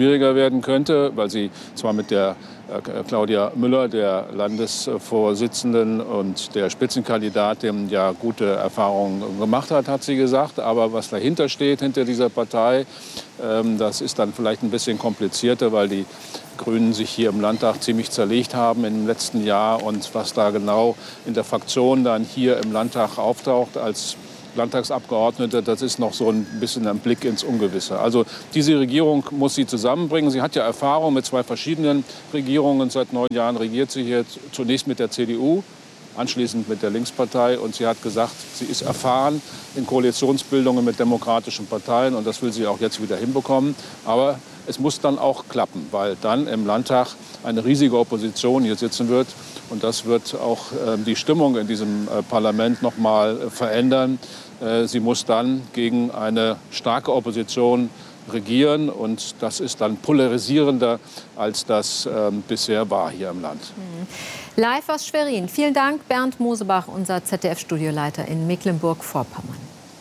werden könnte, weil sie zwar mit der Claudia Müller, der Landesvorsitzenden und der Spitzenkandidatin, ja gute Erfahrungen gemacht hat, hat sie gesagt. Aber was dahinter steht, hinter dieser Partei, das ist dann vielleicht ein bisschen komplizierter, weil die Grünen sich hier im Landtag ziemlich zerlegt haben im letzten Jahr. Und was da genau in der Fraktion dann hier im Landtag auftaucht als Landtagsabgeordnete, das ist noch so ein bisschen ein Blick ins Ungewisse. Also diese Regierung muss sie zusammenbringen. Sie hat ja Erfahrung mit zwei verschiedenen Regierungen. Seit neun Jahren regiert sie hier zunächst mit der C D U, anschließend mit der Linkspartei. Und sie hat gesagt, sie ist erfahren in Koalitionsbildungen mit demokratischen Parteien. Und das will sie auch jetzt wieder hinbekommen. Aber es muss dann auch klappen, weil dann im Landtag eine riesige Opposition hier sitzen wird. Und das wird auch äh, die Stimmung in diesem äh, Parlament noch mal äh, verändern. Äh, sie muss dann gegen eine starke Opposition regieren. Und das ist dann polarisierender, als das äh, bisher war hier im Land. Mhm. Live aus Schwerin. Vielen Dank, Bernd Mosebach, unser Z D F-Studioleiter in Mecklenburg-Vorpommern.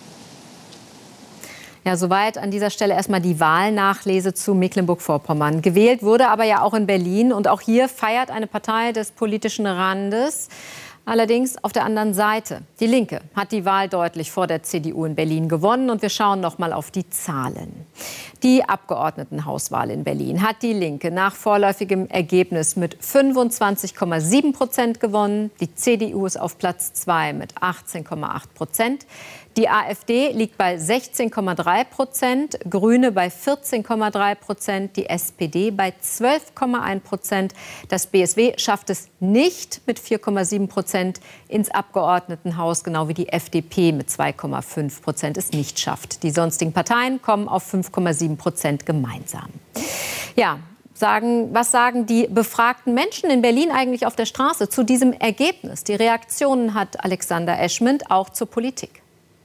Ja, soweit an dieser Stelle erstmal die Wahlnachlese zu Mecklenburg-Vorpommern. Gewählt wurde aber ja auch in Berlin. Und auch hier feiert eine Partei des politischen Randes. Allerdings auf der anderen Seite. Die Linke hat die Wahl deutlich vor der C D U in Berlin gewonnen. Und wir schauen noch mal auf die Zahlen. Die Abgeordnetenhauswahl in Berlin hat die Linke nach vorläufigem Ergebnis mit fünfundzwanzig Komma sieben Prozent gewonnen. Die C D U ist auf Platz zwei mit achtzehn Komma acht Prozent. Die AfD liegt bei sechzehn Komma drei Prozent, Grüne bei vierzehn Komma drei Prozent, die S P D bei zwölf Komma eins Prozent. Das B S W schafft es nicht mit vier Komma sieben Prozent ins Abgeordnetenhaus, genau wie die F D P mit zwei Komma fünf Prozent es nicht schafft. Die sonstigen Parteien kommen auf fünf Komma sieben Prozent gemeinsam. Ja, sagen, was sagen die befragten Menschen in Berlin eigentlich auf der Straße zu diesem Ergebnis? Die Reaktionen hat Alexander Eschment auch zur Politik.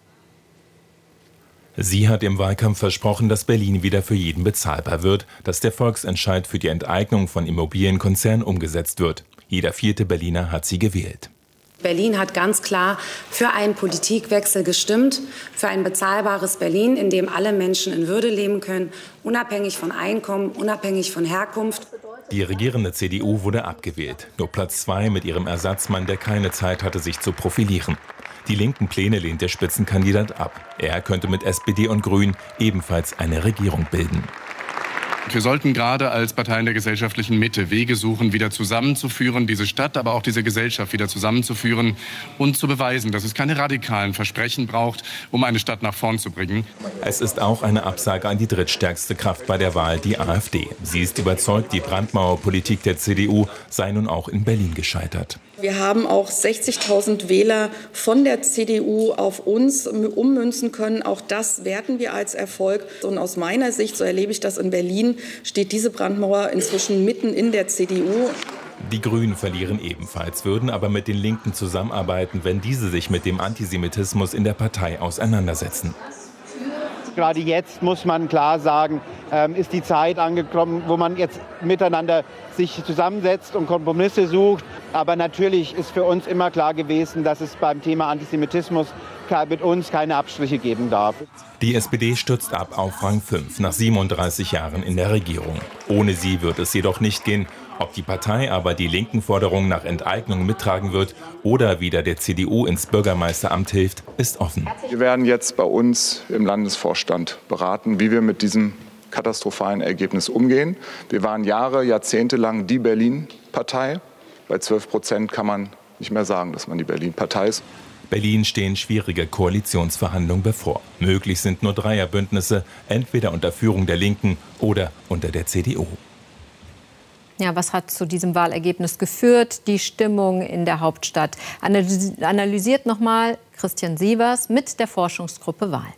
Sie hat im Wahlkampf versprochen, dass Berlin wieder für jeden bezahlbar wird, dass der Volksentscheid für die Enteignung von Immobilienkonzernen umgesetzt wird. Jeder vierte Berliner hat sie gewählt. Berlin hat ganz klar für einen Politikwechsel gestimmt, für ein bezahlbares Berlin, in dem alle Menschen in Würde leben können, unabhängig von Einkommen, unabhängig von Herkunft. Die regierende C D U wurde abgewählt. Nur Platz zwei mit ihrem Ersatzmann, der keine Zeit hatte, sich zu profilieren. Die linken Pläne lehnt der Spitzenkandidat ab. Er könnte mit S P D und Grünen ebenfalls eine Regierung bilden. Wir sollten gerade als Parteien der gesellschaftlichen Mitte Wege suchen, wieder zusammenzuführen, diese Stadt, aber auch diese Gesellschaft wieder zusammenzuführen und zu beweisen, dass es keine radikalen Versprechen braucht, um eine Stadt nach vorn zu bringen. Es ist auch eine Absage an die drittstärkste Kraft bei der Wahl, die AfD. Sie ist überzeugt, die Brandmauerpolitik der C D U sei nun auch in Berlin gescheitert. Wir haben auch sechzigtausend Wähler von der C D U auf uns ummünzen können. Auch das werten wir als Erfolg. Und aus meiner Sicht, so erlebe ich das in Berlin, steht diese Brandmauer inzwischen mitten in der C D U. Die Grünen verlieren ebenfalls, würden aber mit den Linken zusammenarbeiten, wenn diese sich mit dem Antisemitismus in der Partei auseinandersetzen. Gerade jetzt muss man klar sagen, ähm, ist die Zeit angekommen, wo man jetzt miteinander sich zusammensetzt und Kompromisse sucht. Aber natürlich ist für uns immer klar gewesen, dass es beim Thema Antisemitismus mit uns keine Abstriche geben darf. Die S P D stürzt ab auf Rang fünf nach siebenunddreißig Jahren in der Regierung. Ohne sie wird es jedoch nicht gehen. Ob die Partei aber die linken Forderungen nach Enteignung mittragen wird oder wieder der C D U ins Bürgermeisteramt hilft, ist offen. Wir werden jetzt bei uns im Landesvorstand beraten, wie wir mit diesem katastrophalen Ergebnis umgehen. Wir waren Jahre, Jahrzehnte lang die Berlin-Partei. Bei zwölf Prozent kann man nicht mehr sagen, dass man die Berlin-Partei ist. Berlin stehen schwierige Koalitionsverhandlungen bevor. Möglich sind nur Dreierbündnisse, entweder unter Führung der Linken oder unter der C D U. Ja, was hat zu diesem Wahlergebnis geführt? Die Stimmung in der Hauptstadt. Analysiert nochmal Christian Sievers mit der Forschungsgruppe Wahl.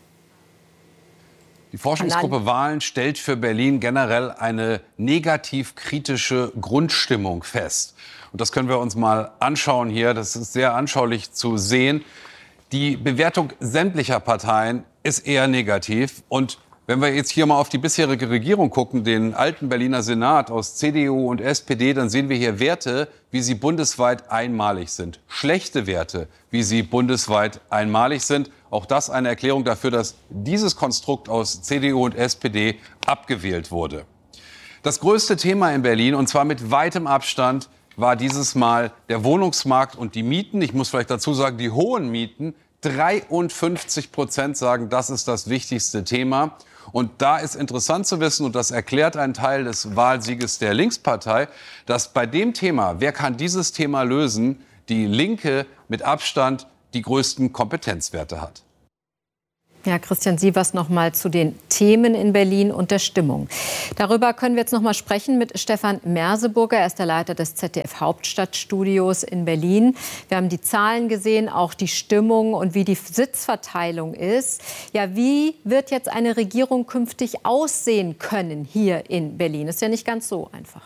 Die Forschungsgruppe Wahlen stellt für Berlin generell eine negativ-kritische Grundstimmung fest. Und das können wir uns mal anschauen hier. Das ist sehr anschaulich zu sehen. Die Bewertung sämtlicher Parteien ist eher negativ. Und wenn wir jetzt hier mal auf die bisherige Regierung gucken, den alten Berliner Senat aus C D U und S P D, dann sehen wir hier Werte, wie sie bundesweit einmalig sind. Schlechte Werte, wie sie bundesweit einmalig sind. Auch das eine Erklärung dafür, dass dieses Konstrukt aus C D U und S P D abgewählt wurde. Das größte Thema in Berlin, und zwar mit weitem Abstand, war dieses Mal der Wohnungsmarkt und die Mieten. Ich muss vielleicht dazu sagen, die hohen Mieten. dreiundfünfzig Prozent sagen, das ist das wichtigste Thema. Und da ist interessant zu wissen, und das erklärt einen Teil des Wahlsieges der Linkspartei, dass bei dem Thema, wer kann dieses Thema lösen, die Linke mit Abstand die größten Kompetenzwerte hat. Ja, Christian Sievers noch mal zu den Themen in Berlin und der Stimmung. Darüber können wir jetzt noch mal sprechen mit Stefan Merseburger. Er ist der Leiter des Z D F Hauptstadtstudios in Berlin. Wir haben die Zahlen gesehen, auch die Stimmung und wie die Sitzverteilung ist. Ja, wie wird jetzt eine Regierung künftig aussehen können hier in Berlin? Ist ja nicht ganz so einfach.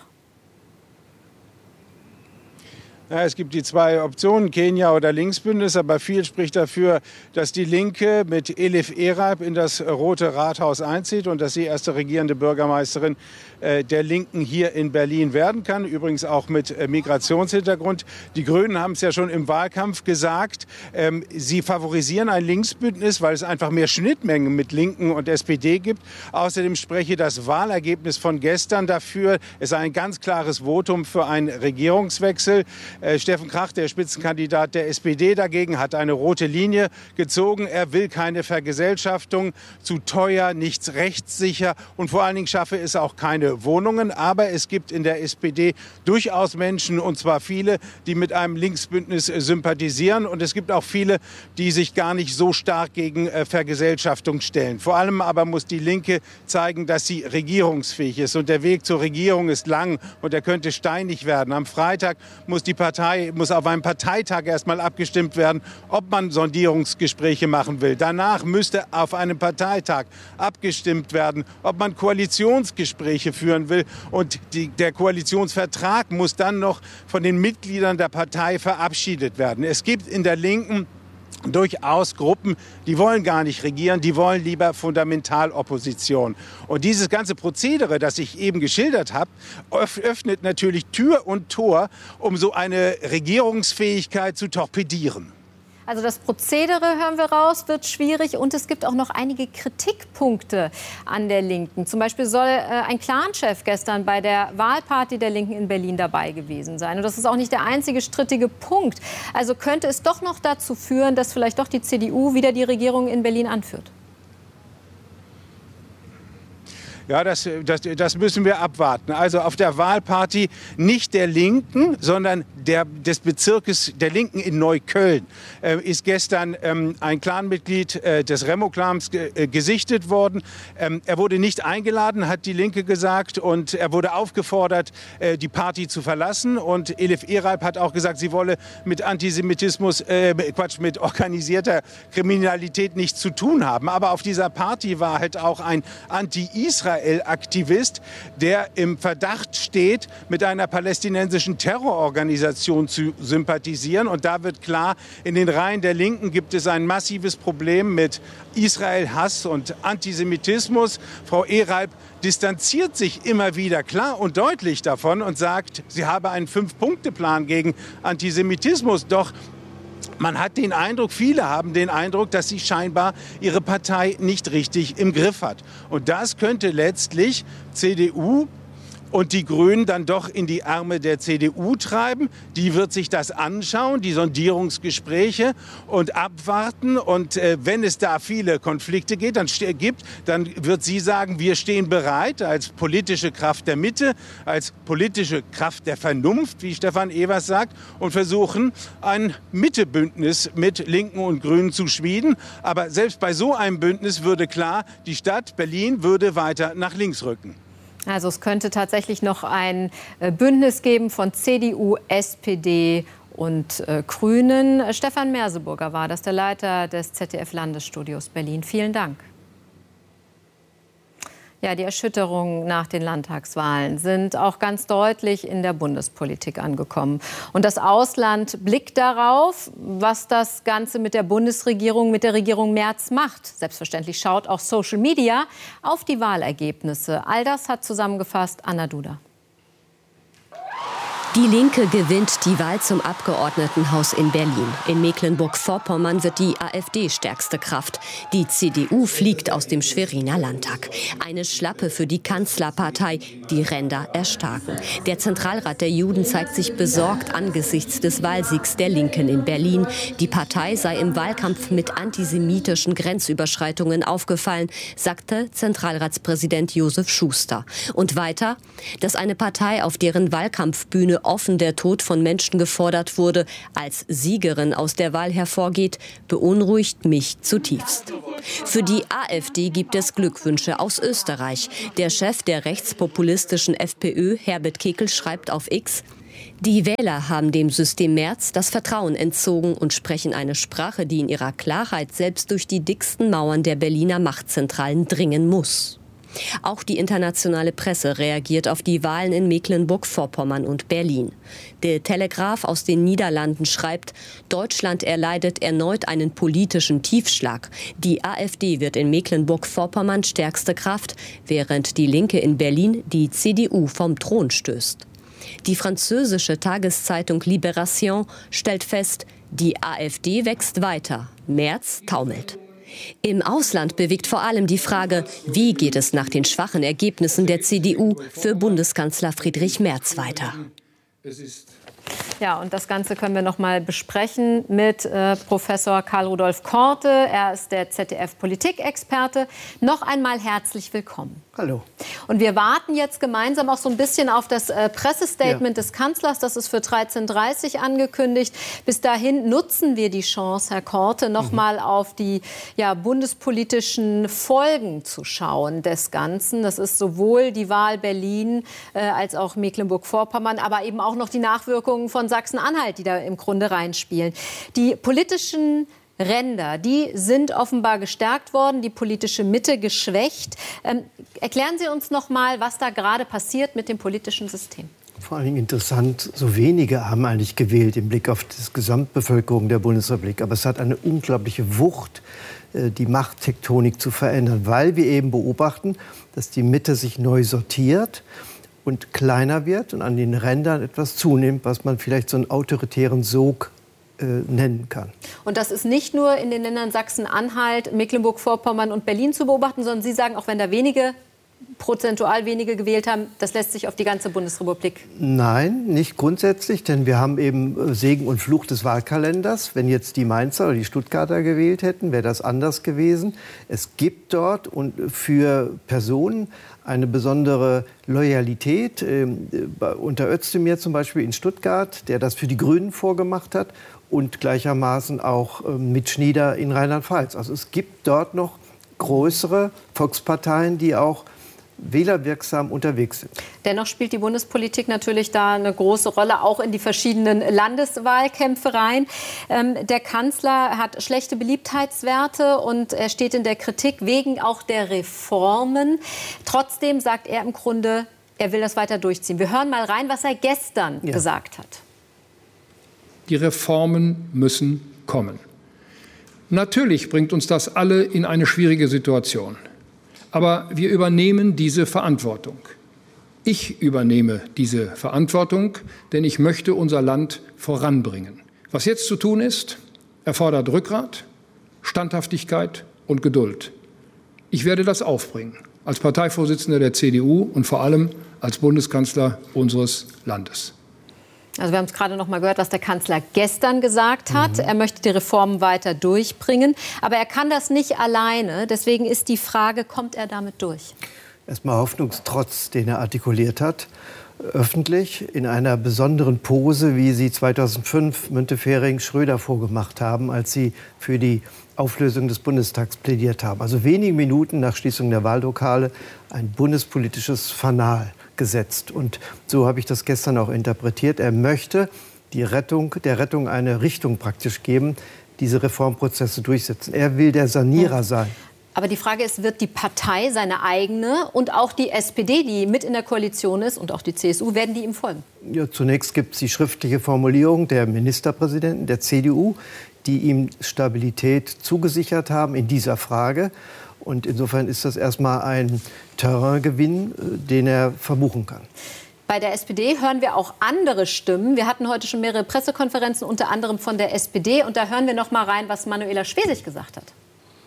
Ja, es gibt die zwei Optionen, Kenia oder Linksbündnis, aber viel spricht dafür, dass die Linke mit Elif Eralp in das Rote Rathaus einzieht und dass sie erste regierende Bürgermeisterin äh, der Linken hier in Berlin werden kann, übrigens auch mit äh, Migrationshintergrund. Die Grünen haben es ja schon im Wahlkampf gesagt, ähm, sie favorisieren ein Linksbündnis, weil es einfach mehr Schnittmengen mit Linken und S P D gibt. Außerdem spreche das Wahlergebnis von gestern dafür, es sei ein ganz klares Votum für einen Regierungswechsel. Äh, Steffen Krach, der Spitzenkandidat der S P D dagegen, hat eine rote Linie gezogen. Er will keine Vergesellschaftung, zu teuer, nichts rechtssicher und vor allen Dingen schaffe es auch keine Wohnungen. Aber es gibt in der S P D durchaus Menschen, und zwar viele, die mit einem Linksbündnis sympathisieren. Und es gibt auch viele, die sich gar nicht so stark gegen äh, Vergesellschaftung stellen. Vor allem aber muss die Linke zeigen, dass sie regierungsfähig ist. Und der Weg zur Regierung ist lang und er könnte steinig werden. Am Freitag muss die Partei, muss auf einem Parteitag erst mal abgestimmt werden, ob man Sondierungsgespräche machen will. Danach müsste auf einem Parteitag abgestimmt werden, ob man Koalitionsgespräche führen will. Und die, der Koalitionsvertrag muss dann noch von den Mitgliedern der Partei verabschiedet werden. Es gibt in der Linken durchaus Gruppen, die wollen gar nicht regieren, die wollen lieber Fundamentalopposition. Und dieses ganze Prozedere, das ich eben geschildert habe, öffnet natürlich Tür und Tor, um so eine Regierungsfähigkeit zu torpedieren. Also das Prozedere, hören wir raus, wird schwierig und es gibt auch noch einige Kritikpunkte an der Linken. Zum Beispiel soll äh, ein Clanchef gestern bei der Wahlparty der Linken in Berlin dabei gewesen sein. Und das ist auch nicht der einzige strittige Punkt. Also könnte es doch noch dazu führen, dass vielleicht doch die C D U wieder die Regierung in Berlin anführt. Ja, das, das, das müssen wir abwarten. Also auf der Wahlparty nicht der Linken, sondern der, des Bezirkes der Linken in Neukölln äh, ist gestern ähm, ein Clanmitglied äh, des Remo-Clans ge äh, gesichtet worden. Ähm, er wurde nicht eingeladen, hat die Linke gesagt, und er wurde aufgefordert, äh, die Party zu verlassen. Und Elif Eralp hat auch gesagt, sie wolle mit Antisemitismus, äh, Quatsch, mit organisierter Kriminalität nichts zu tun haben. Aber auf dieser Party war halt auch ein Anti-Israel Aktivist, der im Verdacht steht, mit einer palästinensischen Terrororganisation zu sympathisieren. Und da wird klar, in den Reihen der Linken gibt es ein massives Problem mit Israel-Hass und Antisemitismus. Frau Eralp distanziert sich immer wieder klar und deutlich davon und sagt, sie habe einen Fünf-Punkte-Plan gegen Antisemitismus. Doch man hat den Eindruck, viele haben den Eindruck, dass sie scheinbar ihre Partei nicht richtig im Griff hat. Und das könnte letztlich C D U und die Grünen dann doch in die Arme der C D U treiben. Die wird sich das anschauen, die Sondierungsgespräche, und abwarten. Und äh, wenn es da viele Konflikte geht, dann gibt, dann wird sie sagen, wir stehen bereit als politische Kraft der Mitte, als politische Kraft der Vernunft, wie Stefan Evers sagt, und versuchen, ein Mittebündnis mit Linken und Grünen zu schmieden. Aber selbst bei so einem Bündnis würde klar, die Stadt Berlin würde weiter nach links rücken. Also es könnte tatsächlich noch ein Bündnis geben von C D U, S P D und äh, Grünen. Stefan Merseburger war das, der Leiter des Z D F-Landesstudios Berlin. Vielen Dank. Ja, die Erschütterungen nach den Landtagswahlen sind auch ganz deutlich in der Bundespolitik angekommen. Und das Ausland blickt darauf, was das Ganze mit der Bundesregierung, mit der Regierung Merz macht. Selbstverständlich schaut auch Social Media auf die Wahlergebnisse. All das hat zusammengefasst Anna Duda. Die Linke gewinnt die Wahl zum Abgeordnetenhaus in Berlin. In Mecklenburg-Vorpommern wird die AfD stärkste Kraft. Die C D U fliegt aus dem Schweriner Landtag. Eine Schlappe für die Kanzlerpartei, die Ränder erstarken. Der Zentralrat der Juden zeigt sich besorgt angesichts des Wahlsiegs der Linken in Berlin. Die Partei sei im Wahlkampf mit antisemitischen Grenzüberschreitungen aufgefallen, sagte Zentralratspräsident Josef Schuster. Und weiter, dass eine Partei, auf deren Wahlkampfbühne offen der Tod von Menschen gefordert wurde, als Siegerin aus der Wahl hervorgeht, beunruhigt mich zutiefst. Für die AfD gibt es Glückwünsche aus Österreich. Der Chef der rechtspopulistischen FPÖ, Herbert Kickl, schreibt auf X: Die Wähler haben dem System Merz das Vertrauen entzogen und sprechen eine Sprache, die in ihrer Klarheit selbst durch die dicksten Mauern der Berliner Machtzentralen dringen muss. Auch die internationale Presse reagiert auf die Wahlen in Mecklenburg-Vorpommern und Berlin. Der Telegraph aus den Niederlanden schreibt, Deutschland erleidet erneut einen politischen Tiefschlag. Die AfD wird in Mecklenburg-Vorpommern stärkste Kraft, während die Linke in Berlin die C D U vom Thron stößt. Die französische Tageszeitung Libération stellt fest, die AfD wächst weiter, Merz taumelt. Im Ausland bewegt vor allem die Frage, wie geht es nach den schwachen Ergebnissen der C D U für Bundeskanzler Friedrich Merz weiter. Ja, und das Ganze können wir noch mal besprechen mit äh, Professor Karl Rudolf Korte. Er ist der Z D F-Politikexperte. Noch einmal herzlich willkommen. Hallo. Und wir warten jetzt gemeinsam auch so ein bisschen auf das äh, Pressestatement ja. des Kanzlers. Das ist für dreizehn Uhr dreißig angekündigt. Bis dahin nutzen wir die Chance, Herr Korte, noch mhm. mal auf die ja, bundespolitischen Folgen zu schauen des Ganzen. Das ist sowohl die Wahl Berlin äh, als auch Mecklenburg-Vorpommern, aber eben auch noch die Nachwirkungen von Sachsen-Anhalt, die da im Grunde reinspielen. Die politischen Ränder, die sind offenbar gestärkt worden, die politische Mitte geschwächt. Ähm, erklären Sie uns noch mal, was da gerade passiert mit dem politischen System. Vor allen Dingen interessant, so wenige haben eigentlich gewählt im Blick auf die Gesamtbevölkerung der Bundesrepublik. Aber es hat eine unglaubliche Wucht, die Machttektonik zu verändern, weil wir eben beobachten, dass die Mitte sich neu sortiert und kleiner wird und an den Rändern etwas zunimmt, was man vielleicht so einen autoritären Sog äh, nennen kann. Und das ist nicht nur in den Ländern Sachsen-Anhalt, Mecklenburg-Vorpommern und Berlin zu beobachten, sondern Sie sagen, auch wenn da wenige, prozentual wenige gewählt haben, das lässt sich auf die ganze Bundesrepublik? Nein, nicht grundsätzlich, denn wir haben eben Segen und Fluch des Wahlkalenders. Wenn jetzt die Mainzer oder die Stuttgarter gewählt hätten, wäre das anders gewesen. Es gibt dort und für Personen eine besondere Loyalität. Ähm, unter Özdemir zum Beispiel in Stuttgart, der das für die Grünen vorgemacht hat, und gleichermaßen auch ähm, mit Schnieder in Rheinland-Pfalz. Also es gibt dort noch größere Volksparteien, die auch wählerwirksam unterwegs sind. Dennoch spielt die Bundespolitik natürlich da eine große Rolle, auch in die verschiedenen Landeswahlkämpfe rein. Ähm, der Kanzler hat schlechte Beliebtheitswerte und er steht in der Kritik wegen auch der Reformen. Trotzdem sagt er im Grunde, er will das weiter durchziehen. Wir hören mal rein, was er gestern ja. gesagt hat. Die Reformen müssen kommen. Natürlich bringt uns das alle in eine schwierige Situation. Aber wir übernehmen diese Verantwortung. Ich übernehme diese Verantwortung, denn ich möchte unser Land voranbringen. Was jetzt zu tun ist, erfordert Rückgrat, Standhaftigkeit und Geduld. Ich werde das aufbringen, als Parteivorsitzender der C D U und vor allem als Bundeskanzler unseres Landes. Also wir haben es gerade noch mal gehört, was der Kanzler gestern gesagt hat. Mhm. Er möchte die Reformen weiter durchbringen. Aber er kann das nicht alleine. Deswegen ist die Frage, kommt er damit durch? Erstmal Hoffnungstrotz, den er artikuliert hat, öffentlich, in einer besonderen Pose, wie sie zweitausendfünf Müntefering Schröder vorgemacht haben, als sie für die Auflösung des Bundestags plädiert haben. Also wenige Minuten nach Schließung der Wahllokale ein bundespolitisches Fanal gesetzt. Und so habe ich das gestern auch interpretiert. Er möchte die Rettung, der Rettung eine Richtung praktisch geben, diese Reformprozesse durchsetzen. Er will der Sanierer sein. Aber die Frage ist, wird die Partei, seine eigene, und auch die S P D, die mit in der Koalition ist, und auch die C S U, werden die ihm folgen? Ja, zunächst gibt es die schriftliche Formulierung der Ministerpräsidenten der C D U, die ihm Stabilität zugesichert haben in dieser Frage. Und insofern ist das erstmal ein Terraingewinn, den er verbuchen kann. Bei der S P D hören wir auch andere Stimmen. Wir hatten heute schon mehrere Pressekonferenzen, unter anderem von der S P D. Und da hören wir noch mal rein, was Manuela Schwesig gesagt hat.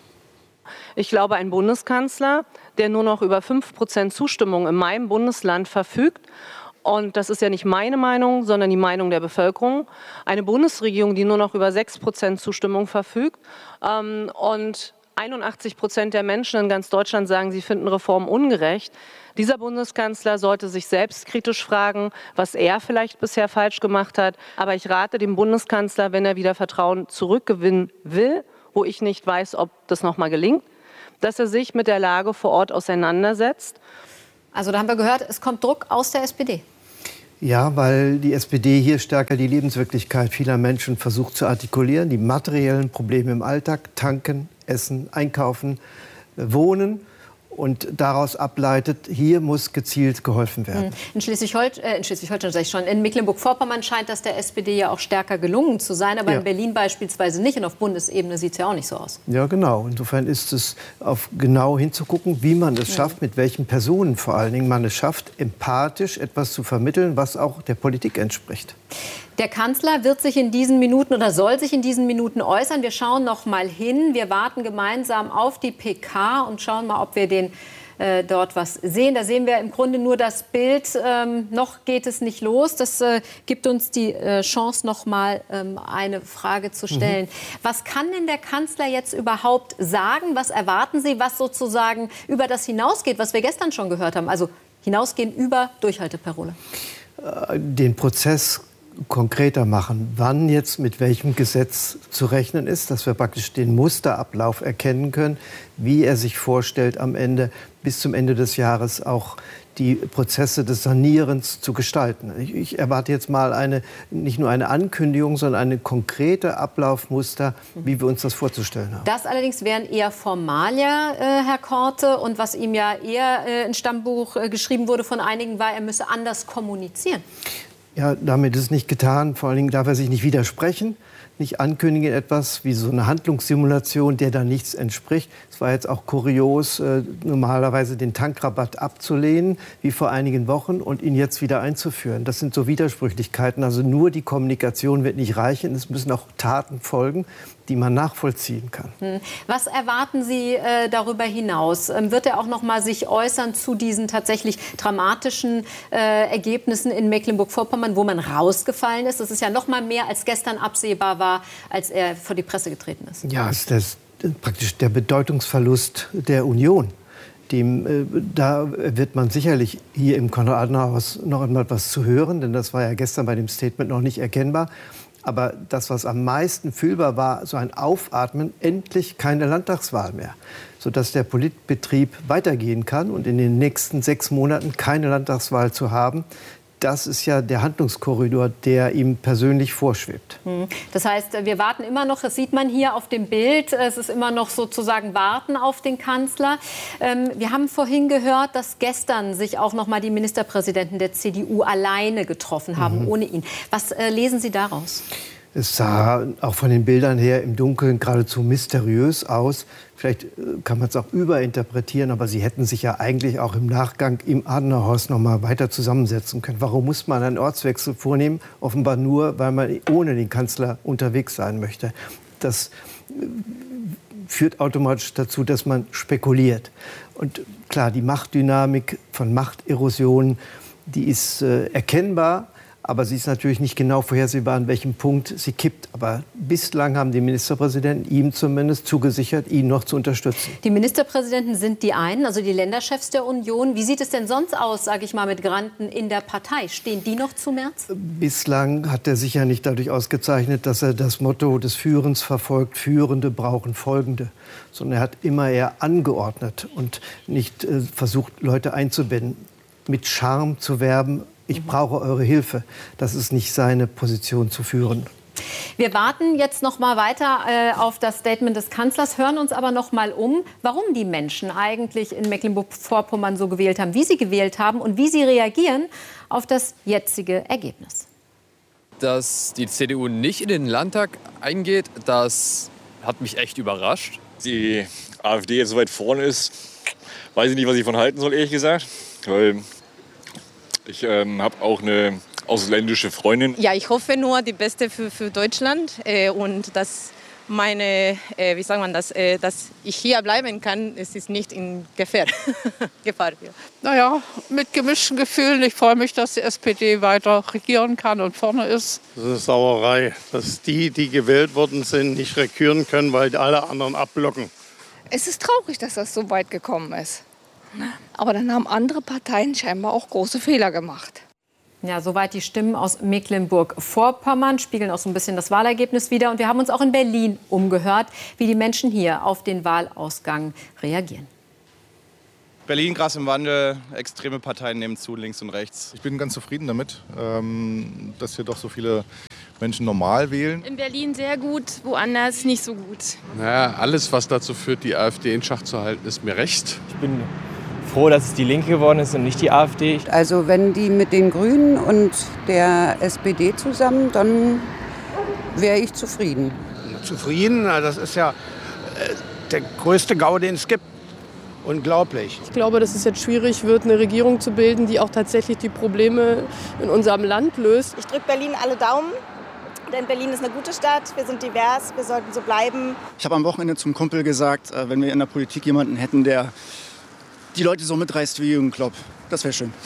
Ich glaube, ein Bundeskanzler, der nur noch über fünf Prozent Zustimmung in meinem Bundesland verfügt, und das ist ja nicht meine Meinung, sondern die Meinung der Bevölkerung, eine Bundesregierung, die nur noch über sechs Prozent Zustimmung verfügt, ähm, und einundachtzig Prozent der Menschen in ganz Deutschland sagen, sie finden Reformen ungerecht. Dieser Bundeskanzler sollte sich selbstkritisch fragen, was er vielleicht bisher falsch gemacht hat. Aber ich rate dem Bundeskanzler, wenn er wieder Vertrauen zurückgewinnen will, wo ich nicht weiß, ob das noch mal gelingt, dass er sich mit der Lage vor Ort auseinandersetzt. Also da haben wir gehört, es kommt Druck aus der S P D. Ja, weil die S P D hier stärker die Lebenswirklichkeit vieler Menschen versucht zu artikulieren. Die materiellen Probleme im Alltag, tanken, essen, einkaufen, wohnen. Und daraus ableitet, hier muss gezielt geholfen werden. In Schleswig-Holstein, äh, in Schleswig-Holstein sage ich schon, in Mecklenburg-Vorpommern scheint das der S P D ja auch stärker gelungen zu sein, aber ja. in Berlin beispielsweise nicht. Und auf Bundesebene sieht es ja auch nicht so aus. Ja, genau. Insofern ist es auf genau hinzugucken, wie man es schafft, mit welchen Personen vor allen Dingen man es schafft, empathisch etwas zu vermitteln, was auch der Politik entspricht. Der Kanzler wird sich in diesen Minuten oder soll sich in diesen Minuten äußern. Wir schauen noch mal hin. Wir warten gemeinsam auf die P K und schauen mal, ob wir den äh, dort was sehen. Da sehen wir im Grunde nur das Bild. Ähm, noch geht es nicht los. Das äh, gibt uns die äh, Chance, noch mal ähm, eine Frage zu stellen. Mhm. Was kann denn der Kanzler jetzt überhaupt sagen? Was erwarten Sie, was sozusagen über das hinausgeht, was wir gestern schon gehört haben? Also hinausgehen über Durchhalteparole. Äh, den Prozess konkreter machen, wann jetzt mit welchem Gesetz zu rechnen ist, dass wir praktisch den Musterablauf erkennen können, wie er sich vorstellt, am Ende bis zum Ende des Jahres auch die Prozesse des Sanierens zu gestalten. Ich, ich erwarte jetzt mal eine, nicht nur eine Ankündigung, sondern eine konkrete Ablaufmuster, wie wir uns das vorzustellen haben. Das allerdings wären eher Formalia, äh, Herr Korte. Und was ihm ja eher äh, ins Stammbuch äh, geschrieben wurde von einigen, war, er müsse anders kommunizieren. Ja, damit ist es nicht getan. Vor allen Dingen darf er sich nicht widersprechen, nicht ankündigen etwas wie so eine Handlungssimulation, der da nichts entspricht. Es war jetzt auch kurios, äh, normalerweise den Tankrabatt abzulehnen, wie vor einigen Wochen, und ihn jetzt wieder einzuführen. Das sind so Widersprüchlichkeiten. Also nur die Kommunikation wird nicht reichen. Es müssen auch Taten folgen, die man nachvollziehen kann. Was erwarten Sie äh, darüber hinaus? Ähm, wird er auch noch mal sich äußern zu diesen tatsächlich dramatischen äh, Ergebnissen in Mecklenburg-Vorpommern, wo man rausgefallen ist? Das ist ja noch mal mehr, als gestern absehbar war, als er vor die Presse getreten ist. Ja, es ist das, praktisch der Bedeutungsverlust der Union. Dem, äh, da wird man sicherlich hier im Konrad-Adenauer-Haus noch einmal was zu hören, denn das war ja gestern bei dem Statement noch nicht erkennbar. Aber das, was am meisten fühlbar war, so ein Aufatmen, endlich keine Landtagswahl mehr, sodass der Politbetrieb weitergehen kann und in den nächsten sechs Monaten keine Landtagswahl zu haben. Das ist ja der Handlungskorridor, der ihm persönlich vorschwebt. Das heißt, wir warten immer noch, das sieht man hier auf dem Bild, es ist immer noch sozusagen Warten auf den Kanzler. Wir haben vorhin gehört, dass gestern sich auch noch mal die Ministerpräsidenten der C D U alleine getroffen haben, mhm. ohne ihn. Was lesen Sie daraus? Es sah auch von den Bildern her im Dunkeln geradezu mysteriös aus. Vielleicht kann man es auch überinterpretieren, aber sie hätten sich ja eigentlich auch im Nachgang im Adenauerhaus noch mal weiter zusammensetzen können. Warum muss man einen Ortswechsel vornehmen? Offenbar nur, weil man ohne den Kanzler unterwegs sein möchte. Das führt automatisch dazu, dass man spekuliert. Und klar, die Machtdynamik von Machterosion, die ist äh, erkennbar. Aber sie ist natürlich nicht genau vorhersehbar, an welchem Punkt sie kippt. Aber bislang haben die Ministerpräsidenten ihm zumindest zugesichert, ihn noch zu unterstützen. Die Ministerpräsidenten sind die einen, also die Länderchefs der Union. Wie sieht es denn sonst aus, sage ich mal, mit Granden in der Partei? Stehen die noch zu Merz? Bislang hat er sich ja nicht dadurch ausgezeichnet, dass er das Motto des Führens verfolgt, Führende brauchen Folgende. Sondern er hat immer eher angeordnet und nicht äh, versucht, Leute einzubinden, mit Charme zu werben. Ich brauche eure Hilfe. Das ist nicht seine Position zu führen. Wir warten jetzt noch mal weiter äh, auf das Statement des Kanzlers, hören uns aber noch mal um, warum die Menschen eigentlich in Mecklenburg-Vorpommern so gewählt haben, wie sie gewählt haben und wie sie reagieren auf das jetzige Ergebnis. Dass die C D U nicht in den Landtag eingeht, das hat mich echt überrascht. Die AfD jetzt so weit vorne ist, weiß ich nicht, was ich von halten soll, ehrlich gesagt. Weil Ich ähm, habe auch eine ausländische Freundin. Ja, ich hoffe nur die Beste für, für Deutschland äh, und dass meine, äh, wie sagt man das, äh, dass ich hier bleiben kann, es ist nicht in Gefahr. Gefahr ja. Naja, mit gemischten Gefühlen. Ich freue mich, dass die S P D weiter regieren kann und vorne ist. Das ist eine Sauerei, dass die, die gewählt worden sind, nicht regieren können, weil alle anderen abblocken. Es ist traurig, dass das so weit gekommen ist. Aber dann haben andere Parteien scheinbar auch große Fehler gemacht. Ja, soweit die Stimmen aus Mecklenburg-Vorpommern, spiegeln auch so ein bisschen das Wahlergebnis wider. Und wir haben uns auch in Berlin umgehört, wie die Menschen hier auf den Wahlausgang reagieren. Berlin, krass im Wandel, extreme Parteien nehmen zu, links und rechts. Ich bin ganz zufrieden damit, dass hier doch so viele Menschen normal wählen. In Berlin sehr gut, woanders nicht so gut. Naja, alles, was dazu führt, die AfD in Schach zu halten, ist mir recht. Ich bin froh, dass es die Linke geworden ist und nicht die AfD. Also wenn die mit den Grünen und der S P D zusammen, dann wäre ich zufrieden. Zufrieden? Das ist ja der größte GAU, den es gibt. Unglaublich. Ich glaube, dass es jetzt schwierig wird, eine Regierung zu bilden, die auch tatsächlich die Probleme in unserem Land löst. Ich drücke Berlin alle Daumen, denn Berlin ist eine gute Stadt, wir sind divers, wir sollten so bleiben. Ich habe am Wochenende zum Kumpel gesagt, wenn wir in der Politik jemanden hätten, der die Leute so mitreißt wie Jürgen Klopp, das wäre schön.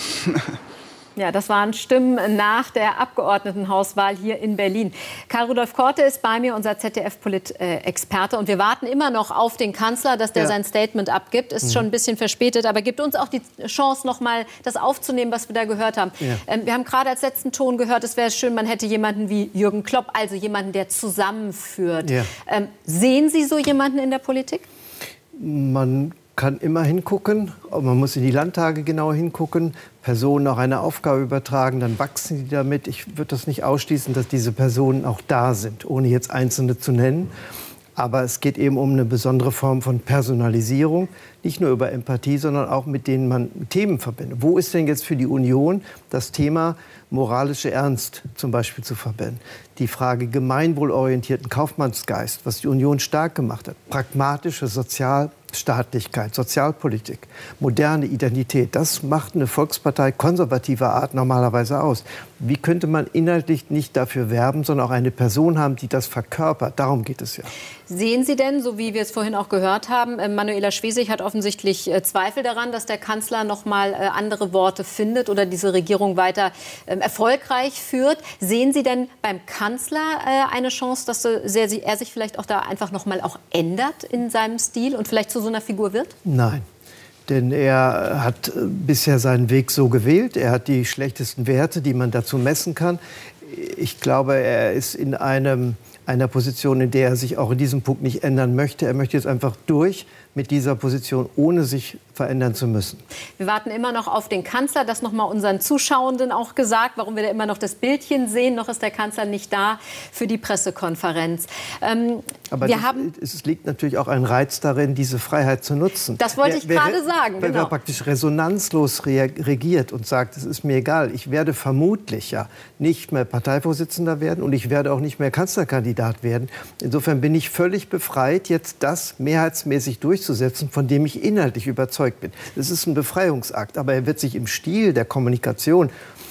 Ja, das waren Stimmen nach der Abgeordnetenhauswahl hier in Berlin. Karl-Rudolf Korte ist bei mir, unser Z D F-Polit-Experte. Und wir warten immer noch auf den Kanzler, dass der ja. sein Statement abgibt. Ist mhm. schon ein bisschen verspätet, aber gibt uns auch die Chance, noch mal das aufzunehmen, was wir da gehört haben. Ja. Ähm, wir haben gerade als letzten Ton gehört, es wäre schön, man hätte jemanden wie Jürgen Klopp, also jemanden, der zusammenführt. Ja. Ähm, sehen Sie so jemanden in der Politik? Man kann immer hingucken, man muss in die Landtage genau hingucken, Personen auch eine Aufgabe übertragen, dann wachsen die damit. Ich würde das nicht ausschließen, dass diese Personen auch da sind, ohne jetzt Einzelne zu nennen. Aber es geht eben um eine besondere Form von Personalisierung, nicht nur über Empathie, sondern auch mit denen man Themen verbindet. Wo ist denn jetzt für die Union das Thema moralische Ernst zum Beispiel zu verbinden? Die Frage gemeinwohlorientierten Kaufmannsgeist, was die Union stark gemacht hat, pragmatische Sozialstaatlichkeit, Sozialpolitik, moderne Identität, das macht eine Volkspartei konservativer Art normalerweise aus. Wie könnte man inhaltlich nicht dafür werben, sondern auch eine Person haben, die das verkörpert? Darum geht es ja. Sehen Sie denn, so wie wir es vorhin auch gehört haben, Manuela Schwesig hat offensichtlich Zweifel daran, dass der Kanzler noch mal andere Worte findet oder diese Regierung weiter erfolgreich führt. Sehen Sie denn beim Kanzler eine Chance, dass er sich vielleicht auch da einfach noch mal auch ändert in seinem Stil und vielleicht zu so einer Figur wird? Nein. Denn er hat bisher seinen Weg so gewählt. Er hat die schlechtesten Werte, die man dazu messen kann. Ich glaube, er ist in einem, einer Position, in der er sich auch in diesem Punkt nicht ändern möchte. Er möchte jetzt einfach durch mit dieser Position, ohne sich verändern zu müssen. Wir warten immer noch auf den Kanzler. Das noch mal unseren Zuschauenden auch gesagt, warum wir da immer noch das Bildchen sehen. Noch ist der Kanzler nicht da für die Pressekonferenz. Ähm, Aber wir das, haben es liegt natürlich auch ein Reiz darin, diese Freiheit zu nutzen. Das wollte ich wer, gerade sagen. Wenn genau. er praktisch resonanzlos regiert und sagt, es ist mir egal, ich werde vermutlich ja nicht mehr Parteivorsitzender werden und ich werde auch nicht mehr Kanzlerkandidat werden. Insofern bin ich völlig befreit, jetzt das mehrheitsmäßig durchzusetzen, von dem ich inhaltlich überzeugt bin. Das ist ein Befreiungsakt, aber er wird sich im Stil der Kommunikation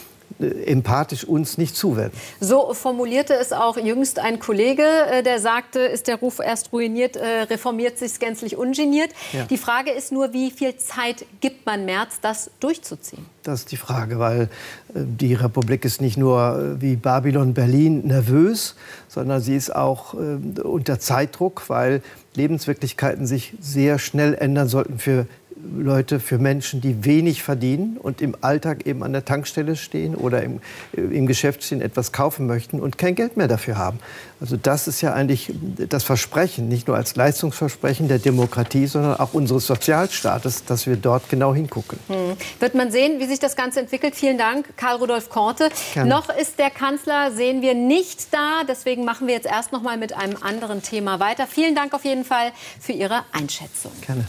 empathisch uns nicht zuwenden. So formulierte es auch jüngst ein Kollege, der sagte, ist der Ruf erst ruiniert, reformiert sich gänzlich ungeniert. Ja. Die Frage ist nur, wie viel Zeit gibt man Merz, das durchzuziehen? Das ist die Frage, weil die Republik ist nicht nur wie Babylon Berlin nervös, sondern sie ist auch unter Zeitdruck, weil Lebenswirklichkeiten sich sehr schnell ändern sollten für Leute, für Menschen, die wenig verdienen und im Alltag eben an der Tankstelle stehen oder im, im Geschäft stehen, etwas kaufen möchten und kein Geld mehr dafür haben. Also das ist ja eigentlich das Versprechen, nicht nur als Leistungsversprechen der Demokratie, sondern auch unseres Sozialstaates, dass wir dort genau hingucken. Hm. Wird man sehen, wie sich das Ganze entwickelt. Vielen Dank, Karl-Rudolf Korte. Gerne. Noch ist der Kanzler, sehen wir, nicht da. Deswegen machen wir jetzt erst noch mal mit einem anderen Thema weiter. Vielen Dank auf jeden Fall für Ihre Einschätzung. Gerne.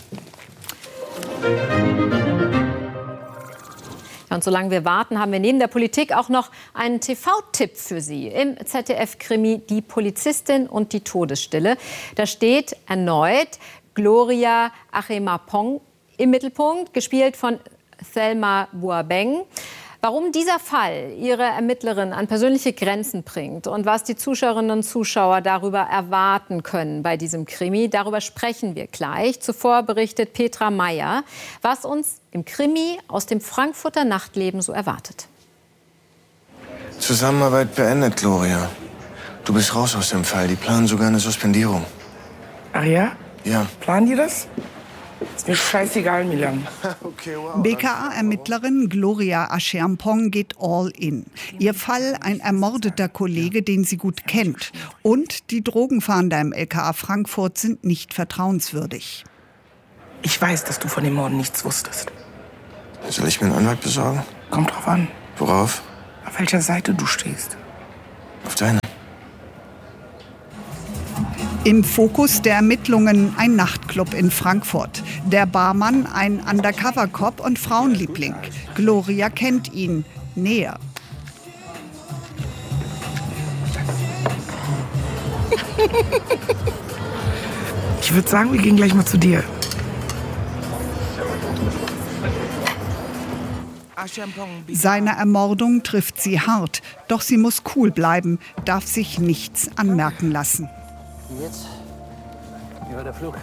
Und solange wir warten, haben wir neben der Politik auch noch einen T V-Tipp für Sie. Im Z D F-Krimi Die Polizistin und die Todesstille. Da steht erneut Gloria Achemapong im Mittelpunkt, gespielt von Thelma Boabeng. Warum dieser Fall ihre Ermittlerin an persönliche Grenzen bringt und was die Zuschauerinnen und Zuschauer darüber erwarten können bei diesem Krimi, darüber sprechen wir gleich. Zuvor berichtet Petra Meyer, was uns im Krimi aus dem Frankfurter Nachtleben so erwartet. Zusammenarbeit beendet, Gloria. Du bist raus aus dem Fall. Die planen sogar eine Suspendierung. Ach ja? Ja. Planen die das? Ist mir scheißegal, Milan. Okay, wow. B K A-Ermittlerin Gloria Acheampong geht all in. Ihr Fall, ein ermordeter Kollege, den sie gut kennt. Und die Drogenfahnder im L K A Frankfurt sind nicht vertrauenswürdig. Ich weiß, dass du von den Morden nichts wusstest. Soll ich mir einen Anwalt besorgen? Kommt drauf an. Worauf? Auf welcher Seite du stehst. Auf deine. Im Fokus der Ermittlungen ein Nachtclub in Frankfurt. Der Barmann ein Undercover-Cop und Frauenliebling. Gloria kennt ihn näher. Ich würde sagen, wir gehen gleich mal zu dir. Seine Ermordung trifft sie hart. Doch sie muss cool bleiben, darf sich nichts anmerken lassen. Jetzt? Wie war der Flug?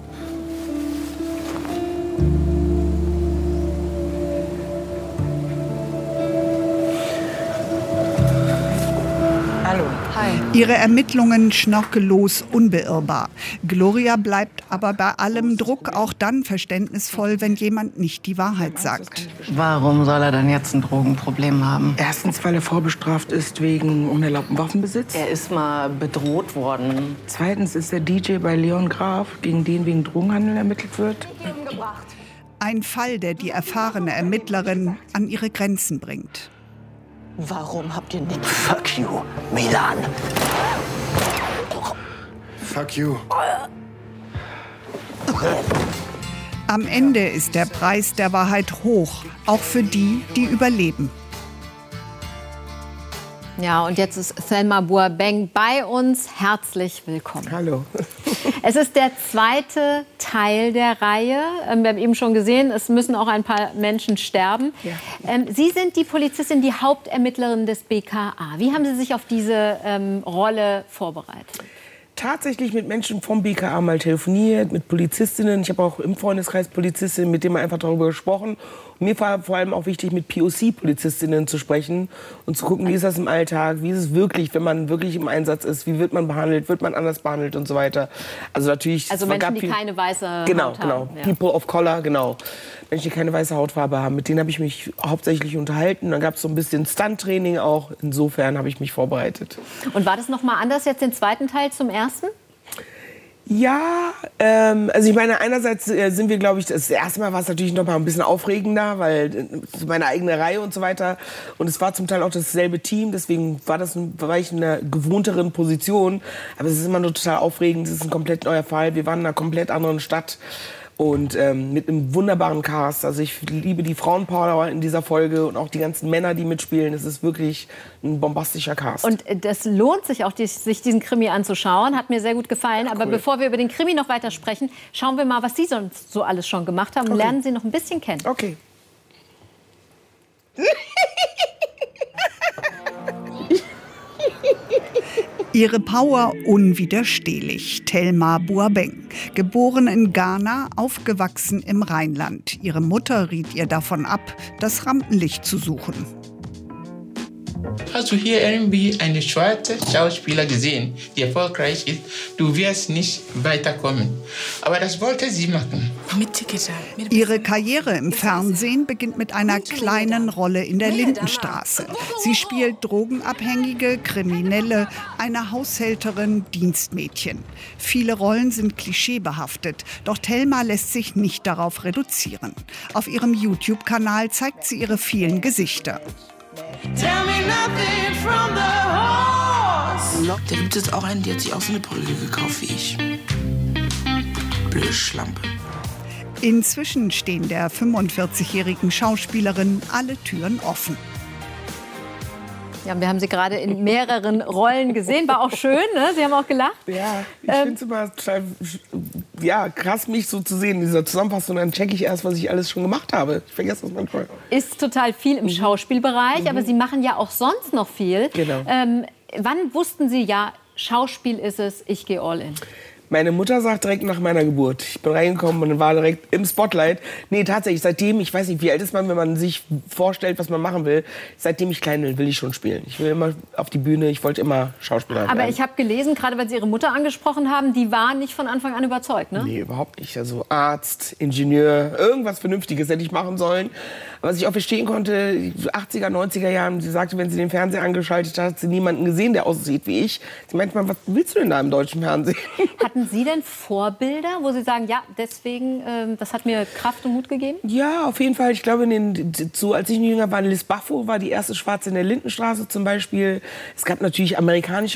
Hallo. Hi. Ihre Ermittlungen schnörkellos, unbeirrbar. Gloria bleibt aber bei allem Druck auch dann verständnisvoll, wenn jemand nicht die Wahrheit sagt. Warum soll er denn jetzt ein Drogenproblem haben? Erstens, weil er vorbestraft ist wegen unerlaubten Waffenbesitz. Er ist mal bedroht worden. Zweitens ist er D J bei Leon Graf, gegen den wegen Drogenhandel ermittelt wird. Ein Fall, der die erfahrene Ermittlerin an ihre Grenzen bringt. Warum habt ihr nicht Fuck you, Milan? Fuck you. Am Ende ist der Preis der Wahrheit hoch, auch für die, die überleben. Ja, und jetzt ist Thelma Boabeng bei uns. Herzlich willkommen. Hallo. Es ist der zweite Teil der Reihe. Wir haben eben schon gesehen, es müssen auch ein paar Menschen sterben. Ja. Sie sind die Polizistin, die Hauptermittlerin des B K A. Wie haben Sie sich auf diese ähm, Rolle vorbereitet? Tatsächlich mit Menschen vom B K A mal telefoniert, mit Polizistinnen. Ich habe auch im Freundeskreis Polizistinnen, mit denen wir einfach darüber gesprochen. Und mir war vor allem auch wichtig, mit P O C-Polizistinnen zu sprechen und zu gucken, wie ist das im Alltag, wie ist es wirklich, wenn man wirklich im Einsatz ist, wie wird man behandelt, wird man anders behandelt und so weiter. Also natürlich. Also Menschen, die keine weiße genau, Haut haben. Genau, genau. Ja. People of Color, genau. Menschen, die keine weiße Hautfarbe haben, mit denen habe ich mich hauptsächlich unterhalten. Dann gab es so ein bisschen Stunt-Training auch. Insofern habe ich mich vorbereitet. Und war das noch mal anders jetzt den zweiten Teil zum ersten? Ja, ähm, also ich meine, einerseits äh, sind wir, glaube ich, das erste Mal war es natürlich noch mal ein bisschen aufregender, weil äh, meine eigene Reihe und so weiter. Und es war zum Teil auch dasselbe Team, deswegen war das ein, war ich in einer gewohnteren Position. Aber es ist immer nur total aufregend, es ist ein komplett neuer Fall. Wir waren in einer komplett anderen Stadt. Und ähm, mit einem wunderbaren Cast. Also ich liebe die Frauenpower in dieser Folge und auch die ganzen Männer, die mitspielen. Es ist wirklich ein bombastischer Cast. Und das lohnt sich auch, sich diesen Krimi anzuschauen. Hat mir sehr gut gefallen. Aber cool. Bevor wir über den Krimi noch weiter sprechen, schauen wir mal, was Sie sonst so alles schon gemacht haben. Und Okay. lernen Sie noch ein bisschen kennen. Okay. Ihre Power unwiderstehlich. Thelma Boabeng, geboren in Ghana, aufgewachsen im Rheinland. Ihre Mutter riet ihr davon ab, das Rampenlicht zu suchen. Hast du hier irgendwie eine schwarze Schauspieler gesehen, die erfolgreich ist? Du wirst nicht weiterkommen. Aber das wollte sie machen. Ihre Karriere im Fernsehen beginnt mit einer kleinen Rolle in der Lindenstraße. Sie spielt Drogenabhängige, Kriminelle, eine Haushälterin, Dienstmädchen. Viele Rollen sind klischeebehaftet, doch Thelma lässt sich nicht darauf reduzieren. Auf ihrem YouTube-Kanal zeigt sie ihre vielen Gesichter. Tell me nothing from the horse. Da gibt es auch einen, die hat sich auch so eine Brille gekauft wie ich. Blöde Schlampe. Inzwischen stehen der fünfundvierzigjährigen Schauspielerin alle Türen offen. Ja, wir haben Sie gerade in mehreren Rollen gesehen. War auch schön, ne? Sie haben auch gelacht. Ja, ich Ähm, finde es immer total ja, krass, mich so zu sehen in dieser Zusammenfassung. Dann checke ich erst, was ich alles schon gemacht habe. Ich vergesse das manchmal. Ist total viel im Schauspielbereich, aber Sie machen ja auch sonst noch viel. Genau. Ähm, wann wussten Sie, ja, Schauspiel ist es, ich gehe all in? Meine Mutter sagt direkt nach meiner Geburt. Ich bin reingekommen und war direkt im Spotlight. Nee, tatsächlich, seitdem, ich weiß nicht, wie alt ist man, wenn man sich vorstellt, was man machen will. Seitdem ich klein bin, will ich schon spielen. Ich will immer auf die Bühne, ich wollte immer Schauspieler werden. Aber ich habe gelesen, gerade weil Sie Ihre Mutter angesprochen haben, die war nicht von Anfang an überzeugt, ne? Nee, überhaupt nicht. Also Arzt, Ingenieur, irgendwas Vernünftiges hätte ich machen sollen. Was ich auch verstehen konnte, achtziger, neunziger Jahren, sie sagte, wenn sie den Fernseher angeschaltet hat, hat sie niemanden gesehen, der aussieht wie ich. Sie meinte mal, was willst du denn da im deutschen Fernsehen? Hatten Sie denn Vorbilder, wo Sie sagen, ja, deswegen, ähm, das hat mir Kraft und Mut gegeben? Ja, auf jeden Fall. Ich glaube, in den, so, als ich jünger war, Liz Baffo war die erste Schwarze in der Lindenstraße zum Beispiel. Es gab natürlich amerikanische